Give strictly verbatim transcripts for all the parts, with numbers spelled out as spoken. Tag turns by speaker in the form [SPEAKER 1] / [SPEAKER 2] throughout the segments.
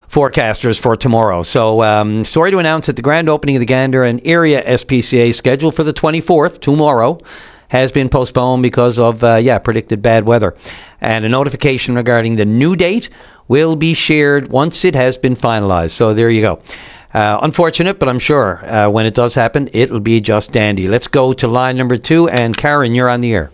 [SPEAKER 1] forecasters for tomorrow. So, um, sorry to announce that the grand opening of the Gander and Area S P C A scheduled for the twenty-fourth, tomorrow, has been postponed because of, uh, yeah, predicted bad weather. And a notification regarding the new date will be shared once it has been finalized. So there you go. Uh, unfortunate, but I'm sure uh, when it does happen, it'll be just dandy. Let's go to line number two. And Karen, you're on the air.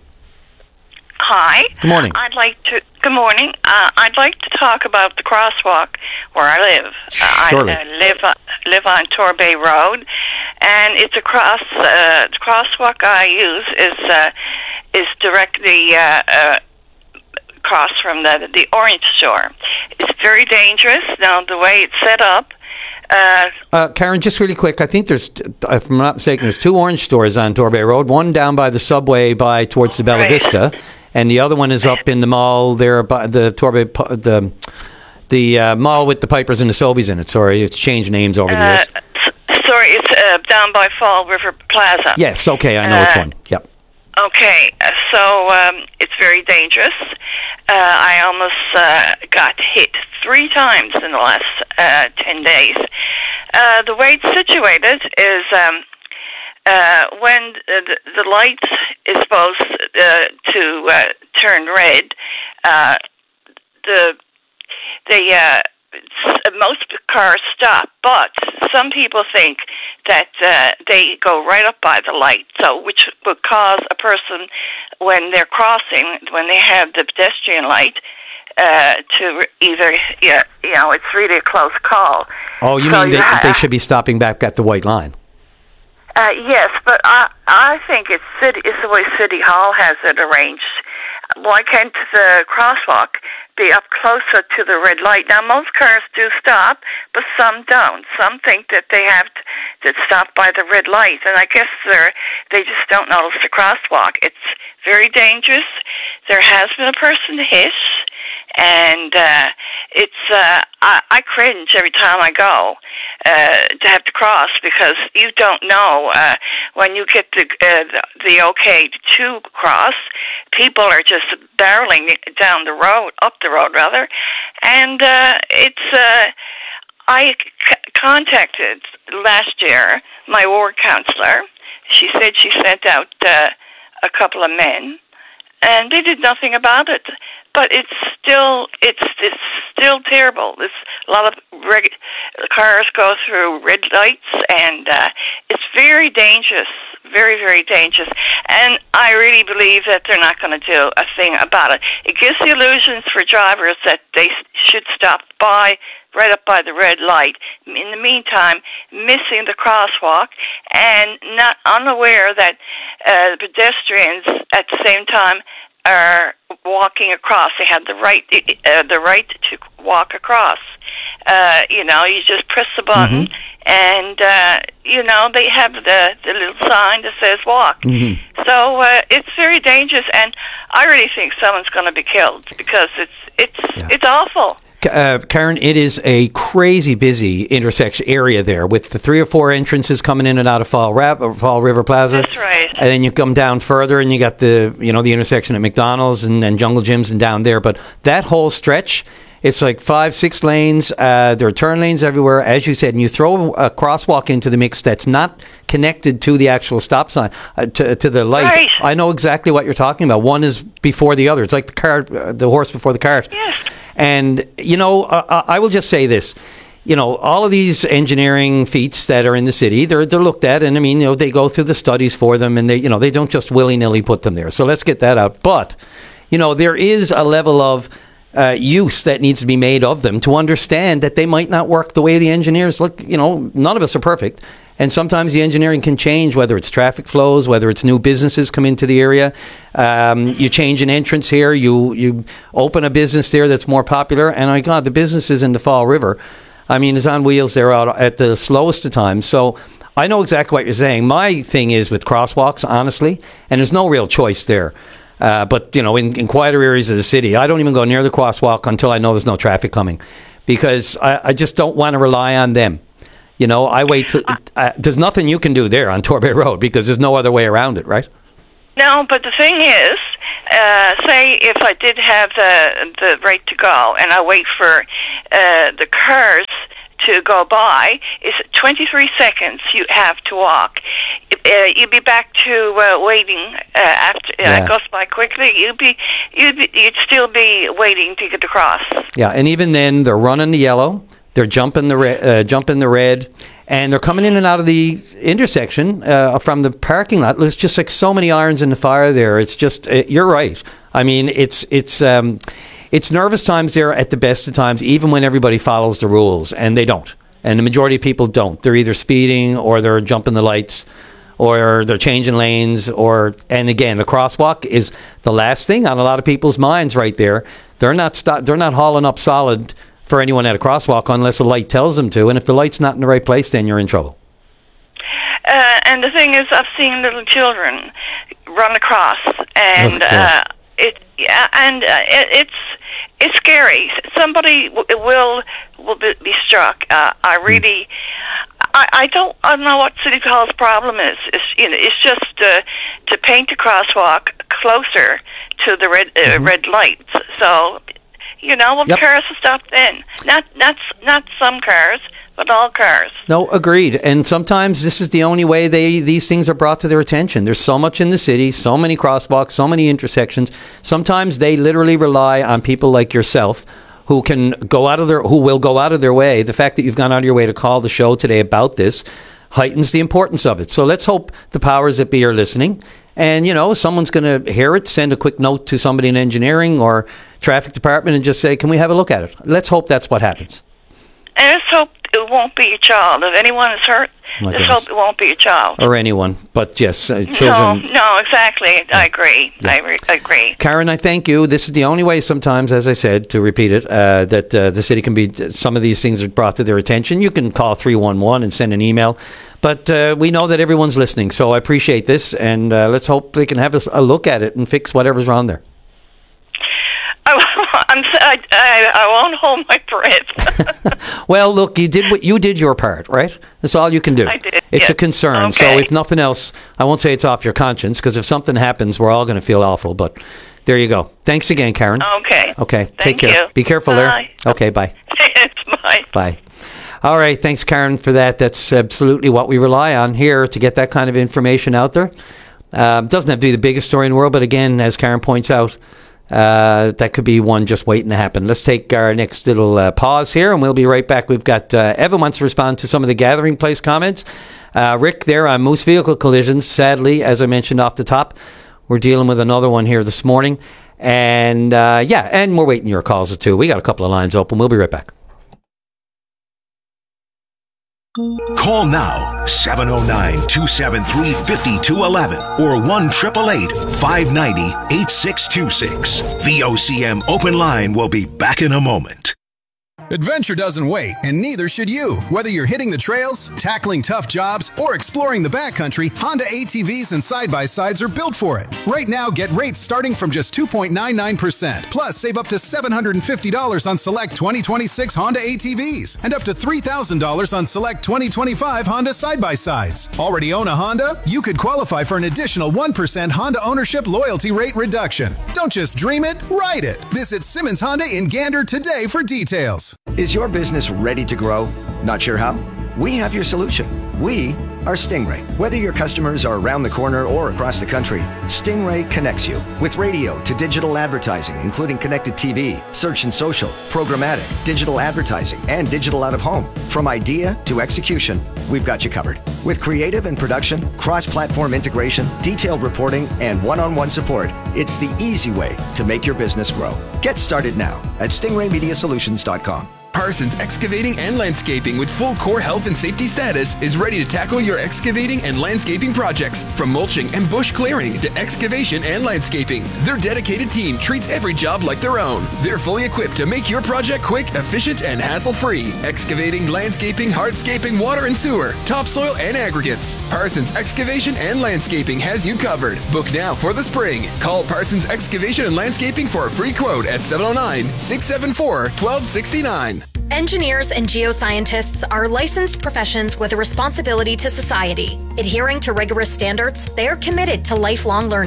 [SPEAKER 2] Hi.
[SPEAKER 1] Good morning.
[SPEAKER 2] I'd like to. Good morning. Uh, I'd like to talk about the crosswalk where I live.
[SPEAKER 1] Surely.
[SPEAKER 2] Uh, I uh, live uh, live on Torbay Road, and it's across. Uh, the crosswalk I use is uh, is directly uh, uh, across from the the orange store. It's very dangerous. Now the way it's set up. Uh,
[SPEAKER 1] uh, Karen, just really quick, I think there's, if I'm not mistaken, there's two orange stores on Torbay Road. One down by the subway by towards the Bella
[SPEAKER 2] right.
[SPEAKER 1] Vista, and the other one is up in the mall there by the Torbay, the the uh, mall with the Pipers and the Sobeys in it. Sorry, it's changed names over the
[SPEAKER 2] uh,
[SPEAKER 1] years.
[SPEAKER 2] s- sorry, it's uh, down by Fall River Plaza.
[SPEAKER 1] Yes, okay, I know
[SPEAKER 2] uh,
[SPEAKER 1] which one. Yep.
[SPEAKER 2] Okay, uh, so um, it's very dangerous. Uh, I almost uh, got hit three times in the last uh, ten days. Uh, the way it's situated is um, uh, when the, the light is supposed uh, to uh, turn red, uh, the the uh, most cars stop, but some people think that uh, they go right up by the light, so which would cause a person, when they're crossing, when they have the pedestrian light, uh, to either, yeah, you know, it's really a close call.
[SPEAKER 1] Oh, you
[SPEAKER 2] so
[SPEAKER 1] mean they,
[SPEAKER 2] you ha-
[SPEAKER 1] they should be stopping back at the white line?
[SPEAKER 2] Uh, yes, but I I think it's city. It's the way City Hall has it arranged. Why can't the crosswalk be up closer to the red light? Now, most cars do stop, but some don't. Some think that they have to, to stop by the red light, and I guess they're they just don't notice the crosswalk. It's very dangerous. There has been a person hit, and uh, it's uh, I, I cringe every time I go uh, to have to cross, because you don't know uh, when you get the, uh, the the okay to cross. People are just barreling down the road, up the road rather, and uh, it's. Uh, I c- contacted last year my ward counselor. She said she sent out uh, a couple of men, and they did nothing about it. But it's still it's it's still terrible. There's a lot of reg- cars go through red lights, and uh, it's very dangerous, very very dangerous. And I really believe that they're not going to do a thing about it. It gives the illusions for drivers that they should stop by right up by the red light. In the meantime, missing the crosswalk and not unaware that uh, pedestrians at the same time are walking across. They have the right, uh, the right to walk across. Uh, you know, you just press the button, mm-hmm. and uh, you know they have the, the little sign that says walk.
[SPEAKER 1] Mm-hmm.
[SPEAKER 2] So uh, it's very dangerous, and I really think someone's going to be killed because it's it's
[SPEAKER 1] yeah.
[SPEAKER 2] it's awful.
[SPEAKER 1] Uh, Karen, it is a crazy busy intersection area there with the three or four entrances coming in and out of Fall, Rap, or Fall River Plaza.
[SPEAKER 2] That's right.
[SPEAKER 1] And then you come down further and you got the, you know, the intersection at McDonald's and, and Jungle Gyms and down there. But that whole stretch, it's like five, six lanes. Uh, there are turn lanes everywhere, as you said. And you throw a crosswalk into the mix that's not connected to the actual stop sign, uh, to, to the light.
[SPEAKER 2] Right.
[SPEAKER 1] I know exactly what you're talking about. One is before the other. It's like the cart, uh, the horse before the cart.
[SPEAKER 2] Yes.
[SPEAKER 1] And, you know, uh, I will just say this. You know, all of these engineering feats that are in the city, they're they're looked at, and I mean, you know, they go through the studies for them, and they, you know, they don't just willy-nilly put them there. So let's get that out. But, you know, there is a level of uh, use that needs to be made of them to understand that they might not work the way the engineers look. You know, none of us are perfect. And sometimes the engineering can change, whether it's traffic flows, whether it's new businesses come into the area. Um, you change an entrance here, you you open a business there that's more popular, and my God, the businesses in the Fall River, I mean, is on wheels. They're out at the slowest of times. So I know exactly what you're saying. My thing is with crosswalks, honestly, and there's no real choice there. Uh, but, you know, in, in quieter areas of the city, I don't even go near the crosswalk until I know there's no traffic coming, because I, I just don't want to rely on them. You know, I wait to, uh, there's nothing you can do there on Torbay Road because there's no other way around it, right?
[SPEAKER 2] No, but the thing is uh, say if I did have the the right to go, and I wait for uh, the cars to go by, it's twenty-three seconds you have to walk. Uh, you'd be back to uh, waiting uh, after uh,
[SPEAKER 1] Yeah.
[SPEAKER 2] it goes by quickly. You'd be, you'd be, you'd still be waiting to get across.
[SPEAKER 1] Yeah, and even then, they're running the yellow, they're jumping the re- uh, jumping the red, and they're coming in and out of the intersection uh, from the parking lot. There's just like so many irons in the fire there. It's just uh, you're right. I mean, it's it's. Um, It's nervous times there at the best of times, even when everybody follows the rules, and they don't. And the majority of people don't. They're either speeding or they're jumping the lights or they're changing lanes. Or and again, the crosswalk is the last thing on a lot of people's minds right there. They're not sto- They're not hauling up solid for anyone at a crosswalk unless a light tells them to. And if the light's not in the right place, then you're in trouble.
[SPEAKER 2] Uh, and the thing is, I've seen little children run across, and
[SPEAKER 1] Oh, yeah.
[SPEAKER 2] uh, it yeah, and uh, it, it's it's scary. Somebody w- will will be, be struck. Uh, I really, I, I don't I don't know what City Hall's problem is. It's you know, it's just uh, to paint the crosswalk closer to the red uh,
[SPEAKER 1] Mm-hmm.
[SPEAKER 2] red lights. So, you know, well,
[SPEAKER 1] Yep.
[SPEAKER 2] cars will stop then. Not not not some cars, but all cars.
[SPEAKER 1] No, agreed. And sometimes this is the only way they these things are brought to their attention. There's so much in the city, so many crosswalks, so many intersections. Sometimes they literally rely on people like yourself who can go out of their who will go out of their way. The fact that you've gone out of your way to call the show today about this heightens the importance of it. So let's hope the powers that be are listening. And, you know, someone's going to hear it, send a quick note to somebody in engineering or traffic department and just say, can we have a look at it? Let's hope that's what happens.
[SPEAKER 2] And let's hope it won't be a child. If anyone is hurt,
[SPEAKER 1] My
[SPEAKER 2] let's
[SPEAKER 1] goodness.
[SPEAKER 2] hope it won't be a child.
[SPEAKER 1] Or anyone. But yes, uh, children.
[SPEAKER 2] No, no, exactly. I agree. I re- agree.
[SPEAKER 1] Karen, I thank you. This is the only way sometimes, as I said, to repeat it, uh, that uh, the city can be, some of these things are brought to their attention. You can call three one one and send an email. But uh, we know that everyone's listening, so I appreciate this. And uh, let's hope they can have a, a look at it and fix whatever's wrong there.
[SPEAKER 2] I'm, I, I, I won't hold my breath.
[SPEAKER 1] Well, look, you did what you did your part, right? That's all you can do.
[SPEAKER 2] I did,
[SPEAKER 1] It's
[SPEAKER 2] yes.
[SPEAKER 1] a concern. So
[SPEAKER 2] Okay.
[SPEAKER 1] if nothing else, I won't say it's off your conscience, because if something happens, we're all going to feel awful. But there you go. Thanks again, Karen.
[SPEAKER 2] Okay.
[SPEAKER 1] Okay. Take
[SPEAKER 2] Thank
[SPEAKER 1] care.
[SPEAKER 2] you.
[SPEAKER 1] Be careful
[SPEAKER 2] Bye.
[SPEAKER 1] there. Okay. Bye.
[SPEAKER 2] Bye.
[SPEAKER 1] Bye. All right. Thanks, Karen, for that. That's absolutely what we rely on here to get that kind of information out there. Um, doesn't have to be the biggest story in the world, but again, as Karen points out, uh, that could be one just waiting to happen. Let's take our next little uh, pause here, and we'll be right back. We've got uh, Evan wants to respond to some of the Gathering Place comments. Uh, Rick there on Moose Vehicle Collisions. Sadly, as I mentioned off the top, we're dealing with another one here this morning. And uh, yeah, and we're waiting your calls too. We got a couple of lines open. We'll be right back.
[SPEAKER 3] Call now, seven oh nine, two seven three, five two one one or one eight eight eight, five nine zero, eight six two six. V O C M Open Line will be back in a moment.
[SPEAKER 4] Adventure doesn't wait, and neither should you. Whether you're hitting the trails, tackling tough jobs, or exploring the backcountry, Honda A T Vs and side-by-sides are built for it. Right now, get rates starting from just two point nine nine percent. Plus, save up to seven hundred fifty dollars on select twenty twenty-six Honda A T Vs and up to three thousand dollars on select twenty twenty-five Honda side-by-sides. Already own a Honda? You could qualify for an additional one percent Honda ownership loyalty rate reduction. Don't just dream it, ride it. Visit Simmons Honda in Gander today for details.
[SPEAKER 5] Is your business ready to grow? Not sure how? We have your solution. We are Stingray. Whether your customers are around the corner or across the country, Stingray connects you with radio to digital advertising, including connected T V, search and social, programmatic, digital advertising, and digital out-of-home. From idea to execution, we've got you covered. With creative and production, cross-platform integration, detailed reporting, and one-on-one support, it's the easy way to make your business grow. Get started now at stingray media solutions dot com.
[SPEAKER 6] Parsons Excavating and Landscaping with full core health and safety status is ready to tackle your excavating and landscaping projects. From mulching and bush clearing to excavation and landscaping, their dedicated team treats every job like their own. They're fully equipped to make your project quick, efficient, and hassle-free. Excavating, landscaping, hardscaping, water and sewer, topsoil, and aggregates. Parsons Excavation and Landscaping has you covered. Book now for the spring. Call Parsons Excavation and Landscaping for a free quote at seven oh nine, six seven four, one two six nine.
[SPEAKER 7] Engineers and geoscientists are licensed professions with a responsibility to society. Adhering to rigorous standards, they are committed to lifelong learning.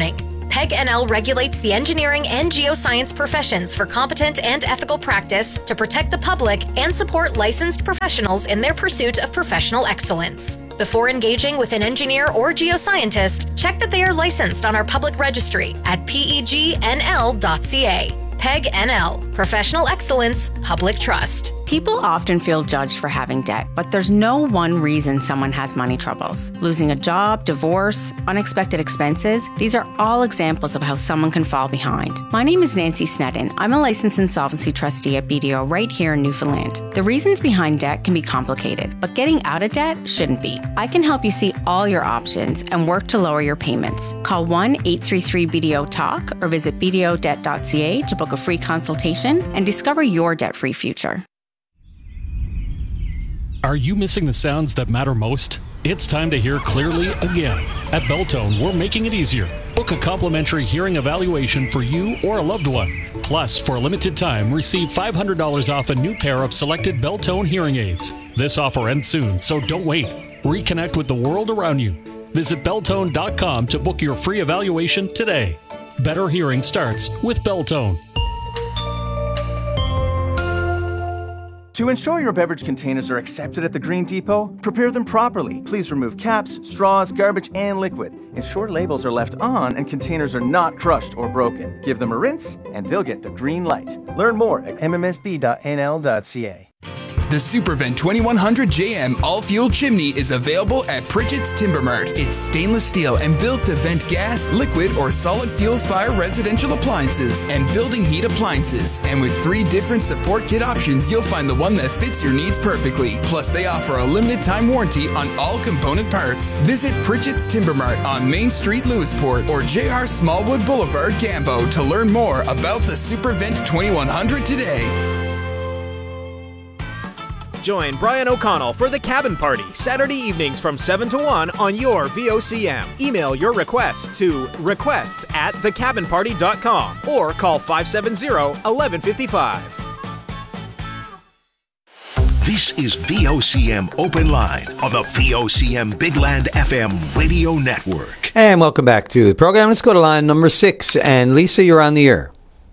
[SPEAKER 7] PEG N L regulates the engineering and geoscience professions for competent and ethical practice to protect the public and support licensed professionals in their pursuit of professional excellence. Before engaging with an engineer or geoscientist, check that they are licensed on our public registry at P E G N L dot C A. PEG N L, Professional Excellence, Public Trust.
[SPEAKER 8] People often feel judged for having debt, but there's no one reason someone has money troubles. Losing a job, divorce, unexpected expenses, these are all examples of how someone can fall behind. My name is Nancy Snedden. I'm a licensed insolvency trustee at B D O right here in Newfoundland. The reasons behind debt can be complicated, but getting out of debt shouldn't be. I can help you see all your options and work to lower your payments. Call one eight three three B D O talk or visit B D O debt dot C A to book a free consultation and discover your debt-free future.
[SPEAKER 9] Are you missing the sounds that matter most? It's time to hear clearly again. At Belltone, we're making it easier. Book a complimentary hearing evaluation for you or a loved one. Plus, for a limited time, receive five hundred dollars off a new pair of selected Belltone hearing aids. This offer ends soon, so don't wait. Reconnect with the world around you. Visit Belltone dot com to book your free evaluation today. Better hearing starts with Belltone.
[SPEAKER 10] To ensure your beverage containers are accepted at the Green Depot, prepare them properly. Please remove caps, straws, garbage, and liquid. Ensure labels are left on and containers are not crushed or broken. Give them a rinse, and they'll get the green light. Learn more at M M S B dot N L dot C A.
[SPEAKER 6] The Supervent twenty-one hundred J M all-fuel chimney is available at Pritchett's Timber Mart. It's stainless steel and built to vent gas, liquid, or solid fuel fire residential appliances and building heat appliances. And with three different support kit options, you'll find the one that fits your needs perfectly. Plus, they offer a limited time warranty on all component parts. Visit Pritchett's Timber Mart on Main Street, Lewisport, or J R Smallwood Boulevard, Gambo to learn more about the Supervent twenty-one hundred today.
[SPEAKER 11] Join Brian O'Connell for the Cabin Party, Saturday evenings from seven to one on your V O C M. Email your requests to requests at the cabin party dot com or call five seven zero, one one five five.
[SPEAKER 3] This is V O C M Open Line on the V O C M Big Land F M radio network.
[SPEAKER 1] And welcome back to the program. Let's go to line number six. And Lisa, you're on the air.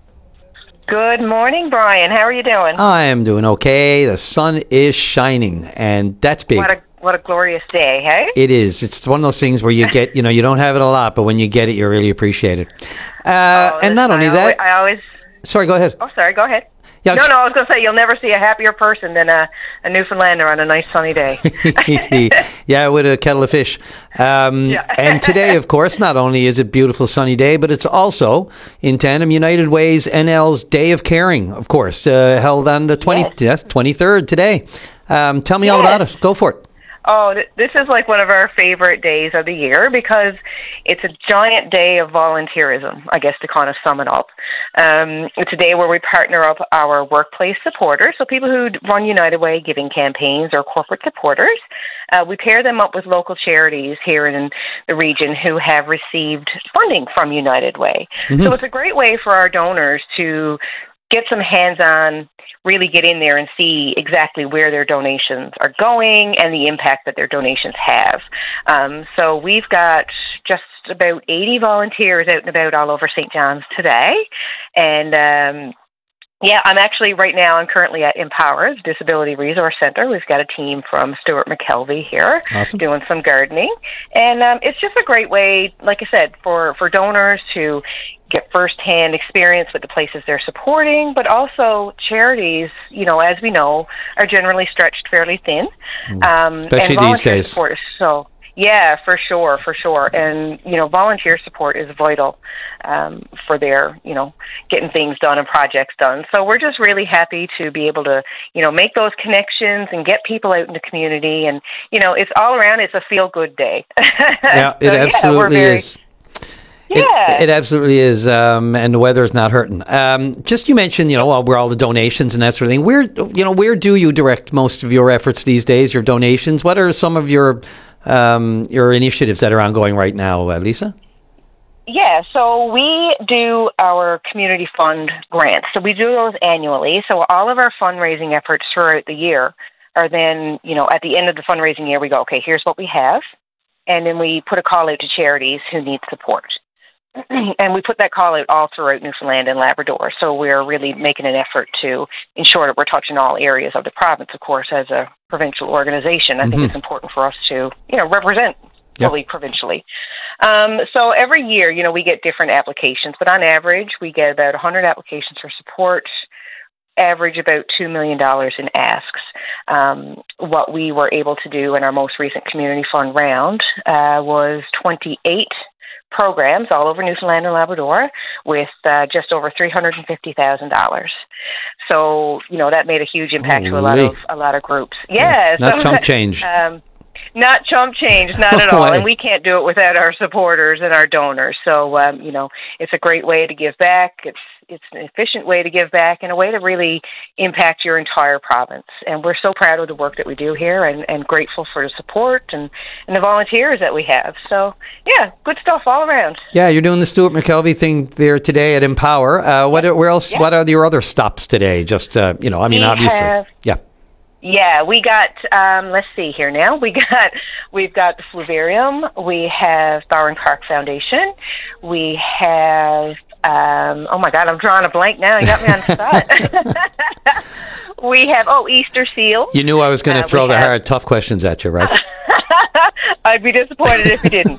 [SPEAKER 12] Good morning, Brian. How are you doing?
[SPEAKER 1] I am doing okay. The sun is shining, and that's big.
[SPEAKER 12] What a what a glorious day, hey?
[SPEAKER 1] It is. It's one of those things where you get, you know, you don't have it a lot, but when you get it, you really appreciate it. Uh,
[SPEAKER 12] oh,
[SPEAKER 1] and not only
[SPEAKER 12] I
[SPEAKER 1] that...
[SPEAKER 12] Always, I always...
[SPEAKER 1] Sorry, go ahead.
[SPEAKER 12] Oh, sorry, go ahead.
[SPEAKER 1] Yeah,
[SPEAKER 12] no, no, I was going to say, you'll never see a happier person than a, a Newfoundlander on a nice sunny day.
[SPEAKER 1] Yeah, with a kettle of fish. Um,
[SPEAKER 12] yeah.
[SPEAKER 1] And today, of course, not only is it a beautiful sunny day, but it's also in tandem United Way's N L's Day of Caring, of course, uh, held on the twentieth, yes. Yes, twenty-third today. Um, tell me yes. all about it. Go for it.
[SPEAKER 12] Oh, th- this is like one of our favorite days of the year because it's a giant day of volunteerism, I guess, to kind of sum it up. Um, it's a day where we partner up our workplace supporters, so people who run United Way giving campaigns or corporate supporters. Uh, we pair them up with local charities here in the region who have received funding from United Way. Mm-hmm. So it's a great way for our donors to get some hands-on, really get in there and see exactly where their donations are going and the impact that their donations have. Um, so we've got just about eighty volunteers out and about all over Saint John's today. And um, yeah, I'm actually right now, I'm currently at Empower's Disability Resource Center. We've got a team from Stuart McKelvey here
[SPEAKER 1] awesome.
[SPEAKER 12] doing some gardening. And um, it's just a great way, like I said, for, for donors to get firsthand experience with the places they're supporting, but also charities, you know, as we know, are generally stretched fairly thin.
[SPEAKER 1] Um, Especially
[SPEAKER 12] and
[SPEAKER 1] these days.
[SPEAKER 12] Support is so, yeah, for sure, for sure. And, you know, volunteer support is vital um, for their, you know, getting things done and projects done. So we're just really happy to be able to, you know, make those connections and get people out in the community. And, you know, it's all around, it's a feel-good day.
[SPEAKER 1] Yeah, it
[SPEAKER 12] so,
[SPEAKER 1] absolutely
[SPEAKER 12] yeah, very,
[SPEAKER 1] is.
[SPEAKER 12] Yeah.
[SPEAKER 1] It, it absolutely is, um, and the weather is not hurting. Um, just you mentioned, you know, well, where all the donations and that sort of thing. Where, you know, where do you direct most of your efforts these days? Your donations. What are some of your um, your initiatives that are ongoing right now, uh, Lisa?
[SPEAKER 12] Yeah, so we do our community fund grants. So we do those annually. So all of our fundraising efforts throughout the year are then, you know, at the end of the fundraising year, we go, okay, here's what we have, and then we put a call out to charities who need support. and we put that call out all throughout Newfoundland and Labrador. So we're really making an effort to ensure that we're touching all areas of the province. Of course, as a provincial organization, I mm-hmm. think it's important for us to, you know, represent fully yep. provincially. Um, so every year, you know, we get different applications, but on average, we get about one hundred applications for support, average about two million dollars in asks. Um, what we were able to do in our most recent community fund round uh, was twenty-eight programs all over Newfoundland and Labrador with uh, just over three hundred fifty thousand dollars. So, you know, that made a huge impact Holy. to a lot of a lot of groups. Yeah,
[SPEAKER 1] not
[SPEAKER 12] so,
[SPEAKER 1] chump change.
[SPEAKER 12] Um, Not chump change, not at all. And we can't do it without our supporters and our donors. So, um, you know, it's a great way to give back. It's it's an efficient way to give back and a way to really impact your entire province. And we're so proud of the work that we do here and, and grateful for the support and, and the volunteers that we have. So, yeah, good stuff all around.
[SPEAKER 1] Yeah, you're doing the Stuart McKelvey thing there today at Empower. Uh, what, where else? Yeah. What are your other stops today? Just, uh, you know, I mean, we obviously. Have,
[SPEAKER 12] yeah. Yeah, we got, um, let's see here now. We got, we've got the Fluvarium. We have Bowring Park Foundation. We have, um, oh my God, I'm drawing a blank now. You got me on the spot. We have, oh, Easter Seals.
[SPEAKER 1] You knew I was going to uh, throw the have, hard, tough questions at you, right?
[SPEAKER 12] I'd be disappointed if you didn't.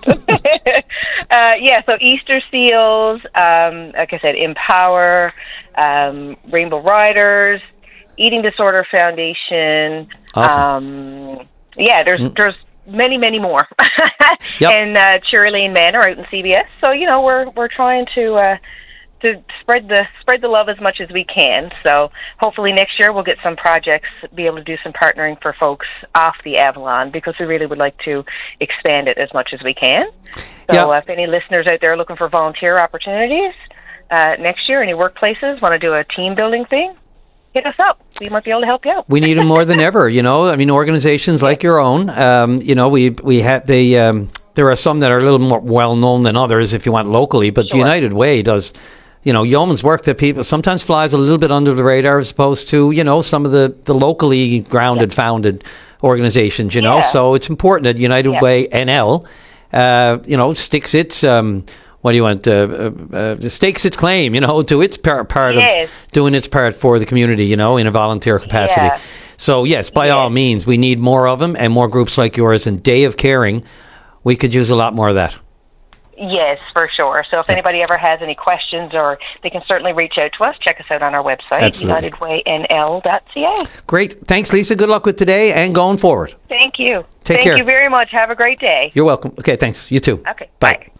[SPEAKER 12] uh, yeah, so Easter Seals, um, like I said, Empower, um, Rainbow Riders, Eating Disorder Foundation.
[SPEAKER 1] Awesome.
[SPEAKER 12] Um, yeah, there's mm. there's many many more.
[SPEAKER 1] Yep.
[SPEAKER 12] And uh, Cherry Lane Manor out in C B S. So you know we're we're trying to uh, to spread the spread the love as much as we can. So hopefully next year we'll get some projects, be able to do some partnering for folks off the Avalon because we really would like to expand it as much as we can. So yep. uh, if any listeners out there are looking for volunteer opportunities uh, next year, any workplaces want to do a team building thing, hit us up. We might be able to help you out.
[SPEAKER 1] We need them more than ever, you know. I mean, organizations like your own, um, you know, we we have they. Um, there are some that are a little more well known than others, if you want locally. But sure. United Way does, you know, yeoman's work that people sometimes flies a little bit under the radar as opposed to, you know, some of the, the locally grounded, yeah. founded organizations. You know, yeah. so it's important that United yeah. Way N L, uh, you know, sticks its. Um, What do you want? Uh, uh, stakes its claim, you know, to its par- part yes. of doing its part for the community, you know, in a volunteer capacity. Yeah. So, yes, by yes. all means, we need more of them and more groups like yours. And Day of Caring, we could use a lot more of that.
[SPEAKER 12] Yes, for sure. So if anybody ever has any questions, or they can certainly reach out to us, check us out on our website, united way n l dot c a.
[SPEAKER 1] Great. Thanks, Lisa. Good luck with today and going forward.
[SPEAKER 12] Thank you.
[SPEAKER 1] Take
[SPEAKER 12] Thank
[SPEAKER 1] care.
[SPEAKER 12] you very much. Have a great day.
[SPEAKER 1] You're welcome. Okay, thanks. You too.
[SPEAKER 12] Okay.
[SPEAKER 1] Bye. Bye.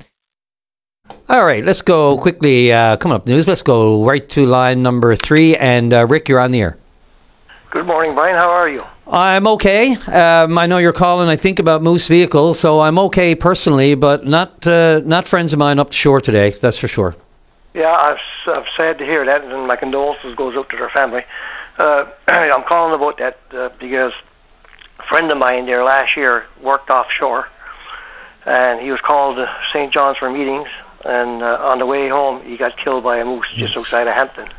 [SPEAKER 1] All right, let's go quickly. Uh, coming up news, let's go right to line number three. And uh, Rick, you're on the air.
[SPEAKER 13] Good morning, Brian. How are you?
[SPEAKER 1] I'm okay. Um, I know you're calling, I think, about Moose Vehicle, so I'm okay personally, but not uh, not friends of mine up the shore today, that's for sure.
[SPEAKER 13] Yeah, I'm, I'm sad to hear that, and my condolences goes out to their family. Uh, I'm calling about that uh, because a friend of mine there last year worked offshore, and he was called to Saint John's for meetings. And uh, on the way home, he got killed by a moose just yes. outside of Hampton.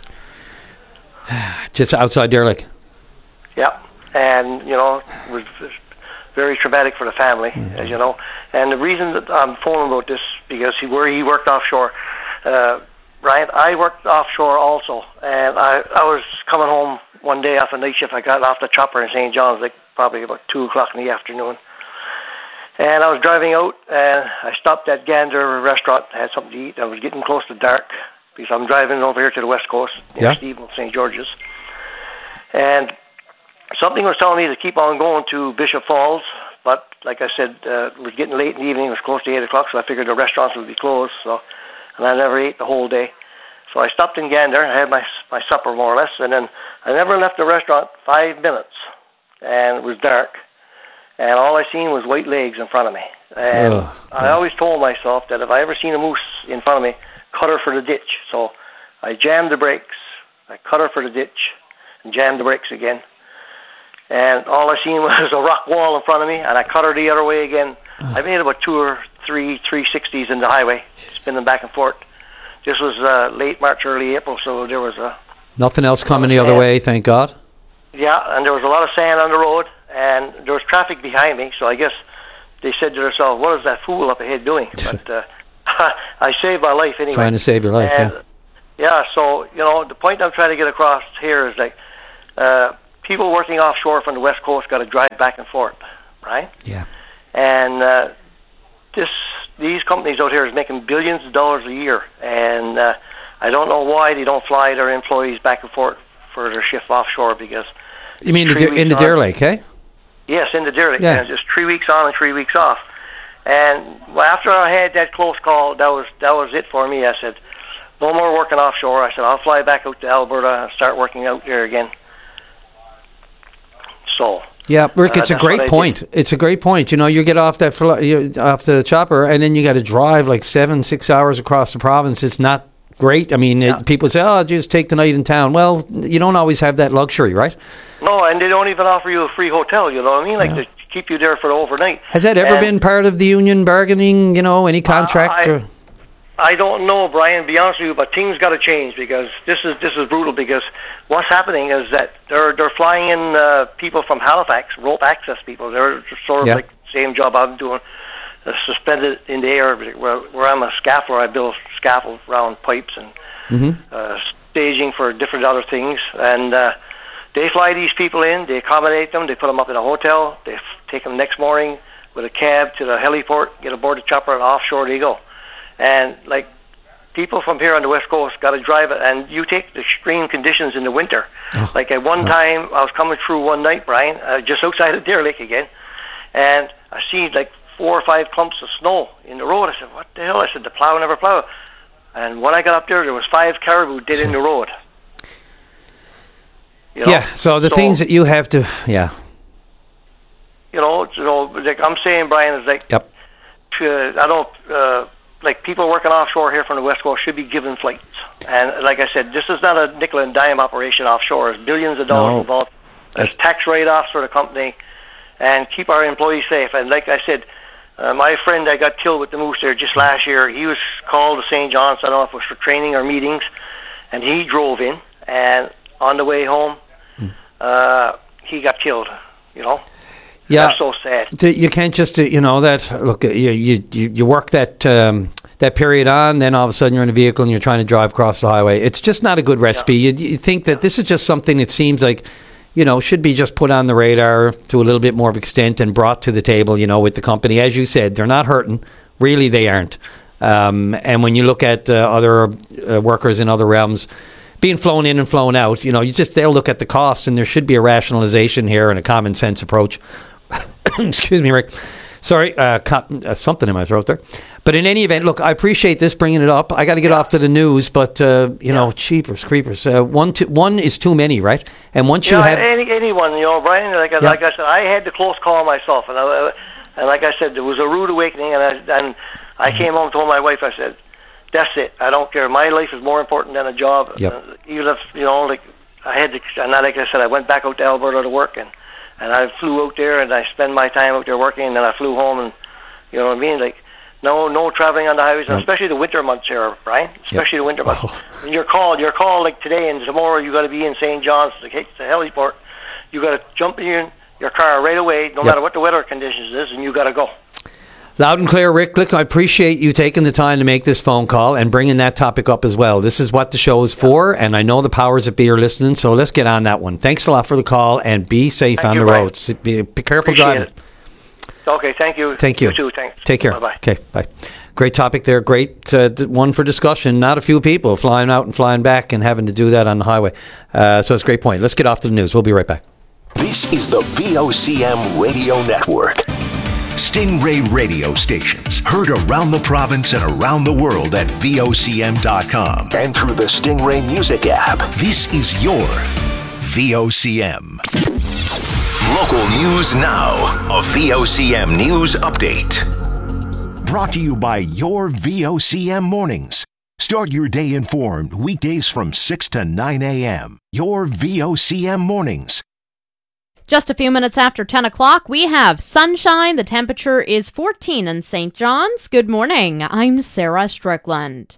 [SPEAKER 1] Just outside there, like?
[SPEAKER 13] Yeah. And, you know, it was very traumatic for the family, yeah. as you know. And the reason that I'm phoning about this, because he, where he worked offshore, uh, Ryan, I worked offshore also. And I, I was coming home one day off a night shift. I got off the chopper in Saint John's, like probably about two o'clock in the afternoon. And I was driving out, and I stopped at Gander restaurant, had something to eat. I was getting close to dark, because I'm driving over here to the west coast, near
[SPEAKER 1] yeah.
[SPEAKER 13] Stephen, Saint George's. And something was telling me to keep on going to Bishop Falls, but like I said, uh, it was getting late in the evening. It was close to eight o'clock, so I figured the restaurants would be closed, so, and I never ate the whole day. So I stopped in Gander, I had my, my supper more or less, and then I never left the restaurant five minutes, and it was dark. And all I seen was white legs in front of me. And oh, I always told myself that if I ever seen a moose in front of me, cut her for the ditch. So I jammed the brakes, I cut her for the ditch, and jammed the brakes again. And all I seen was a rock wall in front of me, and I cut her the other way again. Oh. I made about two or three three sixties in the highway, spinning back and forth. This was uh, late March, early April, so there was a...
[SPEAKER 1] Nothing else coming the other way, thank God.
[SPEAKER 13] Yeah, and there was a lot of sand on the road. And there was traffic behind me, so I guess they said to themselves, what is that fool up ahead doing? But uh, I saved my life anyway.
[SPEAKER 1] Trying to save your life,
[SPEAKER 13] and,
[SPEAKER 1] yeah.
[SPEAKER 13] Yeah, so, you know, the point I'm trying to get across here is like, uh, people working offshore from the West Coast got to drive back and forth, right?
[SPEAKER 1] Yeah.
[SPEAKER 13] And uh, this these companies out here is making billions of dollars a year, and uh, I don't know why they don't fly their employees back and forth for their shift offshore, because...
[SPEAKER 1] You mean the, in the Deer Lake, eh?
[SPEAKER 13] Yes, in the Deer Lake.
[SPEAKER 1] Yeah.
[SPEAKER 13] Yeah, just three weeks on and three weeks off. And well, after I had that close call, that was that was it for me. I said, no more working offshore. I said, I'll fly back out to Alberta and start working out there again. So...
[SPEAKER 1] Yeah, Rick, it's
[SPEAKER 13] uh,
[SPEAKER 1] a great point. Did. It's a great point. You know, you get off that fl- you, off the chopper, and then you got to drive like seven, six hours across the province. It's not great. I mean, yeah. it, people say, "Oh, just take the night in town." Well, you don't always have that luxury, right?
[SPEAKER 13] No, and they don't even offer you a free hotel. You know what I mean? Like yeah. to keep you there for the overnight.
[SPEAKER 1] Has that ever and been part of the union bargaining? You know, any contract?
[SPEAKER 13] Uh, I,
[SPEAKER 1] or?
[SPEAKER 13] I don't know, Brian. To be honest with you, but things got to change, because this is this is brutal. Because what's happening is that they're they're flying in uh, people from Halifax, rope access people. They're sort of yeah. like the same job I'm doing, uh, suspended in the air. Where, where I'm a scaffolder, I build scaffold around pipes and
[SPEAKER 1] mm-hmm.
[SPEAKER 13] uh, staging for different other things. And uh, they fly these people in, they accommodate them, they put them up in a hotel, they f- take them next morning with a cab to the heliport, get aboard the chopper, and offshore they go. And, like, people from here on the West Coast got to drive it, and you take the extreme conditions in the winter. Oh. Like, at one oh. time, I was coming through one night, Brian, uh, just outside of Deer Lake again, and I see, like, four or five clumps of snow in the road. I said, what the hell? I said, the plow never plow. And when I got up there, there was five caribou dead in the road.
[SPEAKER 1] You know? Yeah, so the so, things that you have to, yeah.
[SPEAKER 13] You know, so, like I'm saying, Brian, is like,
[SPEAKER 1] yep.
[SPEAKER 13] to, I don't, uh, like people working offshore here from the West Coast should be given flights. And like I said, this is not a nickel and dime operation offshore. There's billions of dollars
[SPEAKER 1] no.
[SPEAKER 13] involved. There's tax write-offs for the company, and keep our employees safe. And like I said, uh, my friend that got killed with the moose there just last year, he was called to Saint John's. I don't know if it was for training or meetings, and he drove in, and on the way home, hmm. uh, he got killed, you know.
[SPEAKER 1] Yeah,
[SPEAKER 13] that's so sad.
[SPEAKER 1] You can't just, you know, that look. You you you work that um, that period on, then all of a sudden you're in a vehicle and you're trying to drive across the highway. It's just not a good recipe. Yeah. You, you think that yeah. this is just something that seems like, you know, should be just put on the radar to a little bit more of extent and brought to the table, you know, with the company. As you said, they're not hurting. Really, they aren't. Um, and when you look at uh, other uh, workers in other realms being flown in and flown out, you know, you just they'll look at the costs, and there should be a rationalization here and a common sense approach. Excuse me, Rick. Sorry, uh, uh, something in my throat there. But in any event, look, I appreciate this, bringing it up. I got to get yeah. off to the news, but, uh, you yeah. know, cheapers, creepers. Uh, one, two, one is too many, right? And once
[SPEAKER 13] yeah,
[SPEAKER 1] you have...
[SPEAKER 13] Any, anyone, you know, Brian, like, yeah. like I said, I had the close call myself. And, I, and like I said, there was a rude awakening, and I, and I came home and told my wife, I said, that's it. I don't care. My life is more important than a job.
[SPEAKER 1] Yep.
[SPEAKER 13] Uh, even if, you know, like, I had to... And like I said, I went back out to Alberta to work, and And I flew out there, and I spent my time out there working, and then I flew home, and you know what I mean? Like, no no traveling on the highways, and especially the winter months here, Brian. Especially yep. the winter months. Oh. When you're called, you're called like today, and tomorrow you got to be in Saint John's to get to the heliport. You got to jump in your, your car right away, no yep. matter what the weather conditions is, and you got to go.
[SPEAKER 1] Loud and clear, Rick. Look, I appreciate you taking the time to make this phone call and bringing that topic up as well. This is what the show is for, and I know the powers that be are listening, so let's get on that one. Thanks a lot for the call, and be safe
[SPEAKER 13] thank
[SPEAKER 1] on
[SPEAKER 13] you,
[SPEAKER 1] the
[SPEAKER 13] Brian.
[SPEAKER 1] roads. Be, be careful
[SPEAKER 13] Appreciate
[SPEAKER 1] driving.
[SPEAKER 13] It. Okay, thank you.
[SPEAKER 1] Thank you.
[SPEAKER 13] You too, thanks.
[SPEAKER 1] Take care.
[SPEAKER 13] Bye-bye.
[SPEAKER 1] Okay, bye. Great topic there. Great uh, one for discussion. Not a few people flying out and flying back and having to do that on the highway. Uh, so it's a great point. Let's get off to the news. We'll be right back.
[SPEAKER 3] This is the V O C M Radio Network. Stingray radio stations heard around the province and around the world at V O C M dot com and through the Stingray Music app. This is your V O C M. Local news now. A V O C M news update. Brought to you by your V O C M mornings. Start your day informed weekdays from six to nine a.m. Your V O C M mornings.
[SPEAKER 14] Just a few minutes after ten o'clock, we have sunshine. The temperature is fourteen in Saint John's. Good morning. I'm Sarah Strickland.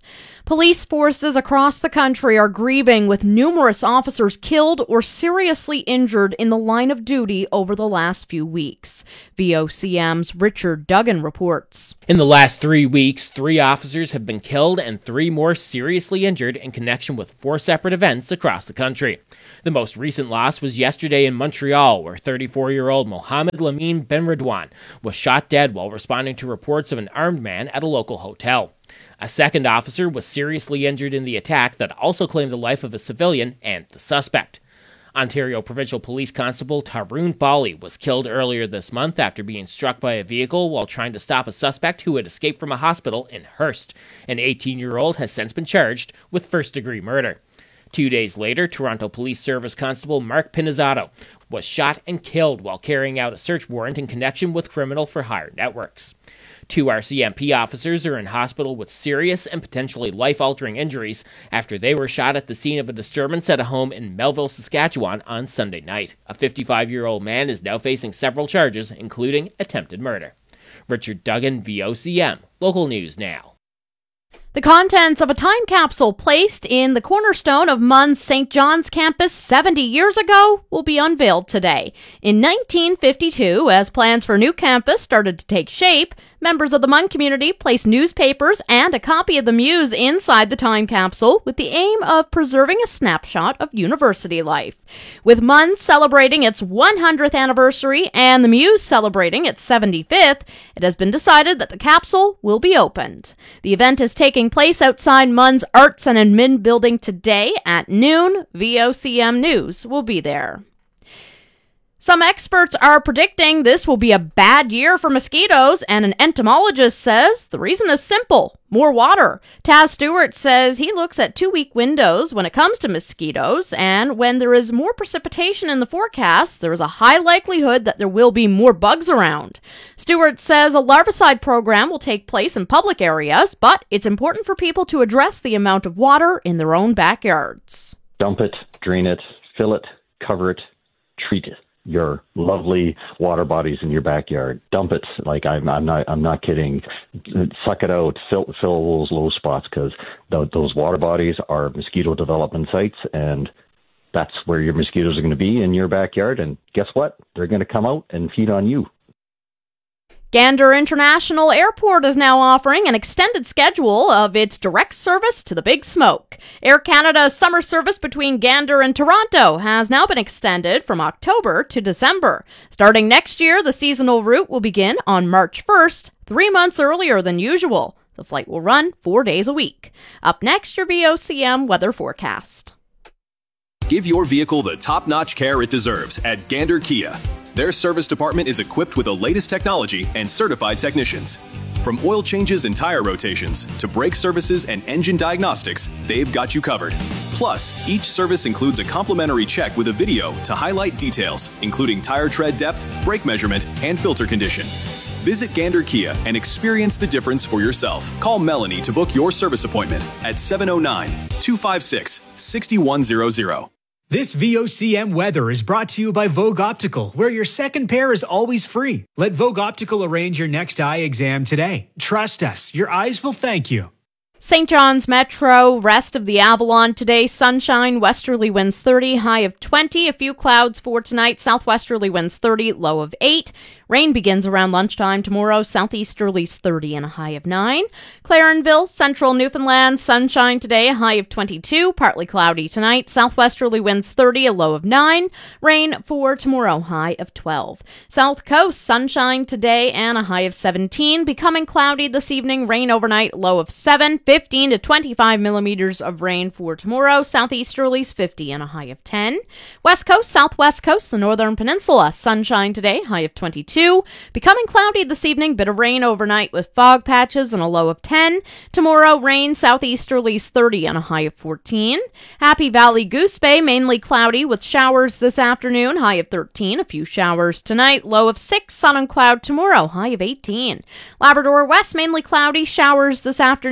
[SPEAKER 14] Police forces across the country are grieving, with numerous officers killed or seriously injured in the line of duty over the last few weeks. V O C M's Richard Duggan reports.
[SPEAKER 15] In the last three weeks, three officers have been killed and three more seriously injured in connection with four separate events across the country. The most recent loss was yesterday in Montreal, where thirty-four-year-old Mohamed Lamine Benredouane was shot dead while responding to reports of an armed man at a local hotel. A second officer was seriously injured in the attack that also claimed the life of a civilian and the suspect. Ontario Provincial Police Constable Tarun Bali was killed earlier this month after being struck by a vehicle while trying to stop a suspect who had escaped from a hospital in Hearst. An eighteen-year-old has since been charged with first-degree murder. Two days later, Toronto Police Service Constable Mark Pinizzato was shot and killed while carrying out a search warrant in connection with criminal-for-hire networks. Two R C M P officers are in hospital with serious and potentially life-altering injuries after they were shot at the scene of a disturbance at a home in Melville, Saskatchewan on Sunday night. A fifty-five-year-old man is now facing several charges, including attempted murder. Richard Duggan, V O C M, Local News Now.
[SPEAKER 14] The contents of a time capsule placed in the cornerstone of M U N's Saint John's campus seventy years ago will be unveiled today. In nineteen fifty-two, as plans for a new campus started to take shape, members of the M U N community placed newspapers and a copy of the Muse inside the time capsule with the aim of preserving a snapshot of university life. With M U N celebrating its one hundredth anniversary and the Muse celebrating its seventy-fifth, it has been decided that the capsule will be opened. The event is taking place outside M U N's Arts and Admin building today at noon. V O C M News will be there. Some experts are predicting this will be a bad year for mosquitoes, and an entomologist says the reason is simple: more water. Taz Stewart says he looks at two-week windows when it comes to mosquitoes, and when there is more precipitation in the forecast, there is a high likelihood that there will be more bugs around. Stewart says a larvicide program will take place in public areas, but it's important for people to address the amount of water in their own backyards.
[SPEAKER 16] Dump it, drain it, fill it, cover it, treat it. Your lovely water bodies in your backyard. Dump it. Like I'm, I'm not, I'm not kidding. Suck it out. Fill, fill those low spots, because th- those water bodies are mosquito development sites, and that's where your mosquitoes are going to be, in your backyard. And guess what? They're going to come out and feed on you.
[SPEAKER 14] Gander International Airport is now offering an extended schedule of its direct service to the Big Smoke. Air Canada's summer service between Gander and Toronto has now been extended from October to December. Starting next year, the seasonal route will begin on March first, three months earlier than usual. The flight will run four days a week. Up next, your V O C M weather forecast.
[SPEAKER 17] Give your vehicle the top-notch care it deserves at Gander Kia. Their service department is equipped with the latest technology and certified technicians. From oil changes and tire rotations to brake services and engine diagnostics, they've got you covered. Plus, each service includes a complimentary check with a video to highlight details, including tire tread depth, brake measurement, and filter condition. Visit Gander Kia and experience the difference for yourself. Call Melanie to book your service appointment at seven oh nine, two five six, six one zero zero.
[SPEAKER 18] This V O C M weather is brought to you by Vogue Optical, where your second pair is always free. Let Vogue Optical arrange your next eye exam today. Trust us, your eyes will thank you.
[SPEAKER 14] Saint John's Metro, rest of the Avalon today, sunshine, westerly winds thirty, high of twenty. A few clouds for tonight, southwesterly winds thirty, low of eight. Rain begins around lunchtime tomorrow, southeasterlies thirty and a high of nine. Clarenville, central Newfoundland, sunshine today, a high of twenty-two, partly cloudy tonight, southwesterly winds thirty, a low of nine. Rain for tomorrow, high of twelve. South Coast, sunshine today and a high of seventeen, becoming cloudy this evening, rain overnight, low of seven. fifteen to twenty-five millimeters of rain for tomorrow, southeasterlies fifty and a high of ten. West Coast, southwest coast, the northern peninsula, sunshine today, high of twenty-two. Becoming cloudy this evening, bit of rain overnight with fog patches and a low of ten. Tomorrow, rain, southeasterlies thirty and a high of fourteen. Happy Valley Goose Bay, mainly cloudy with showers this afternoon, high of thirteen. A few showers tonight, low of six. Sun and cloud tomorrow, high of eighteen. Labrador West, mainly cloudy, showers this afternoon, high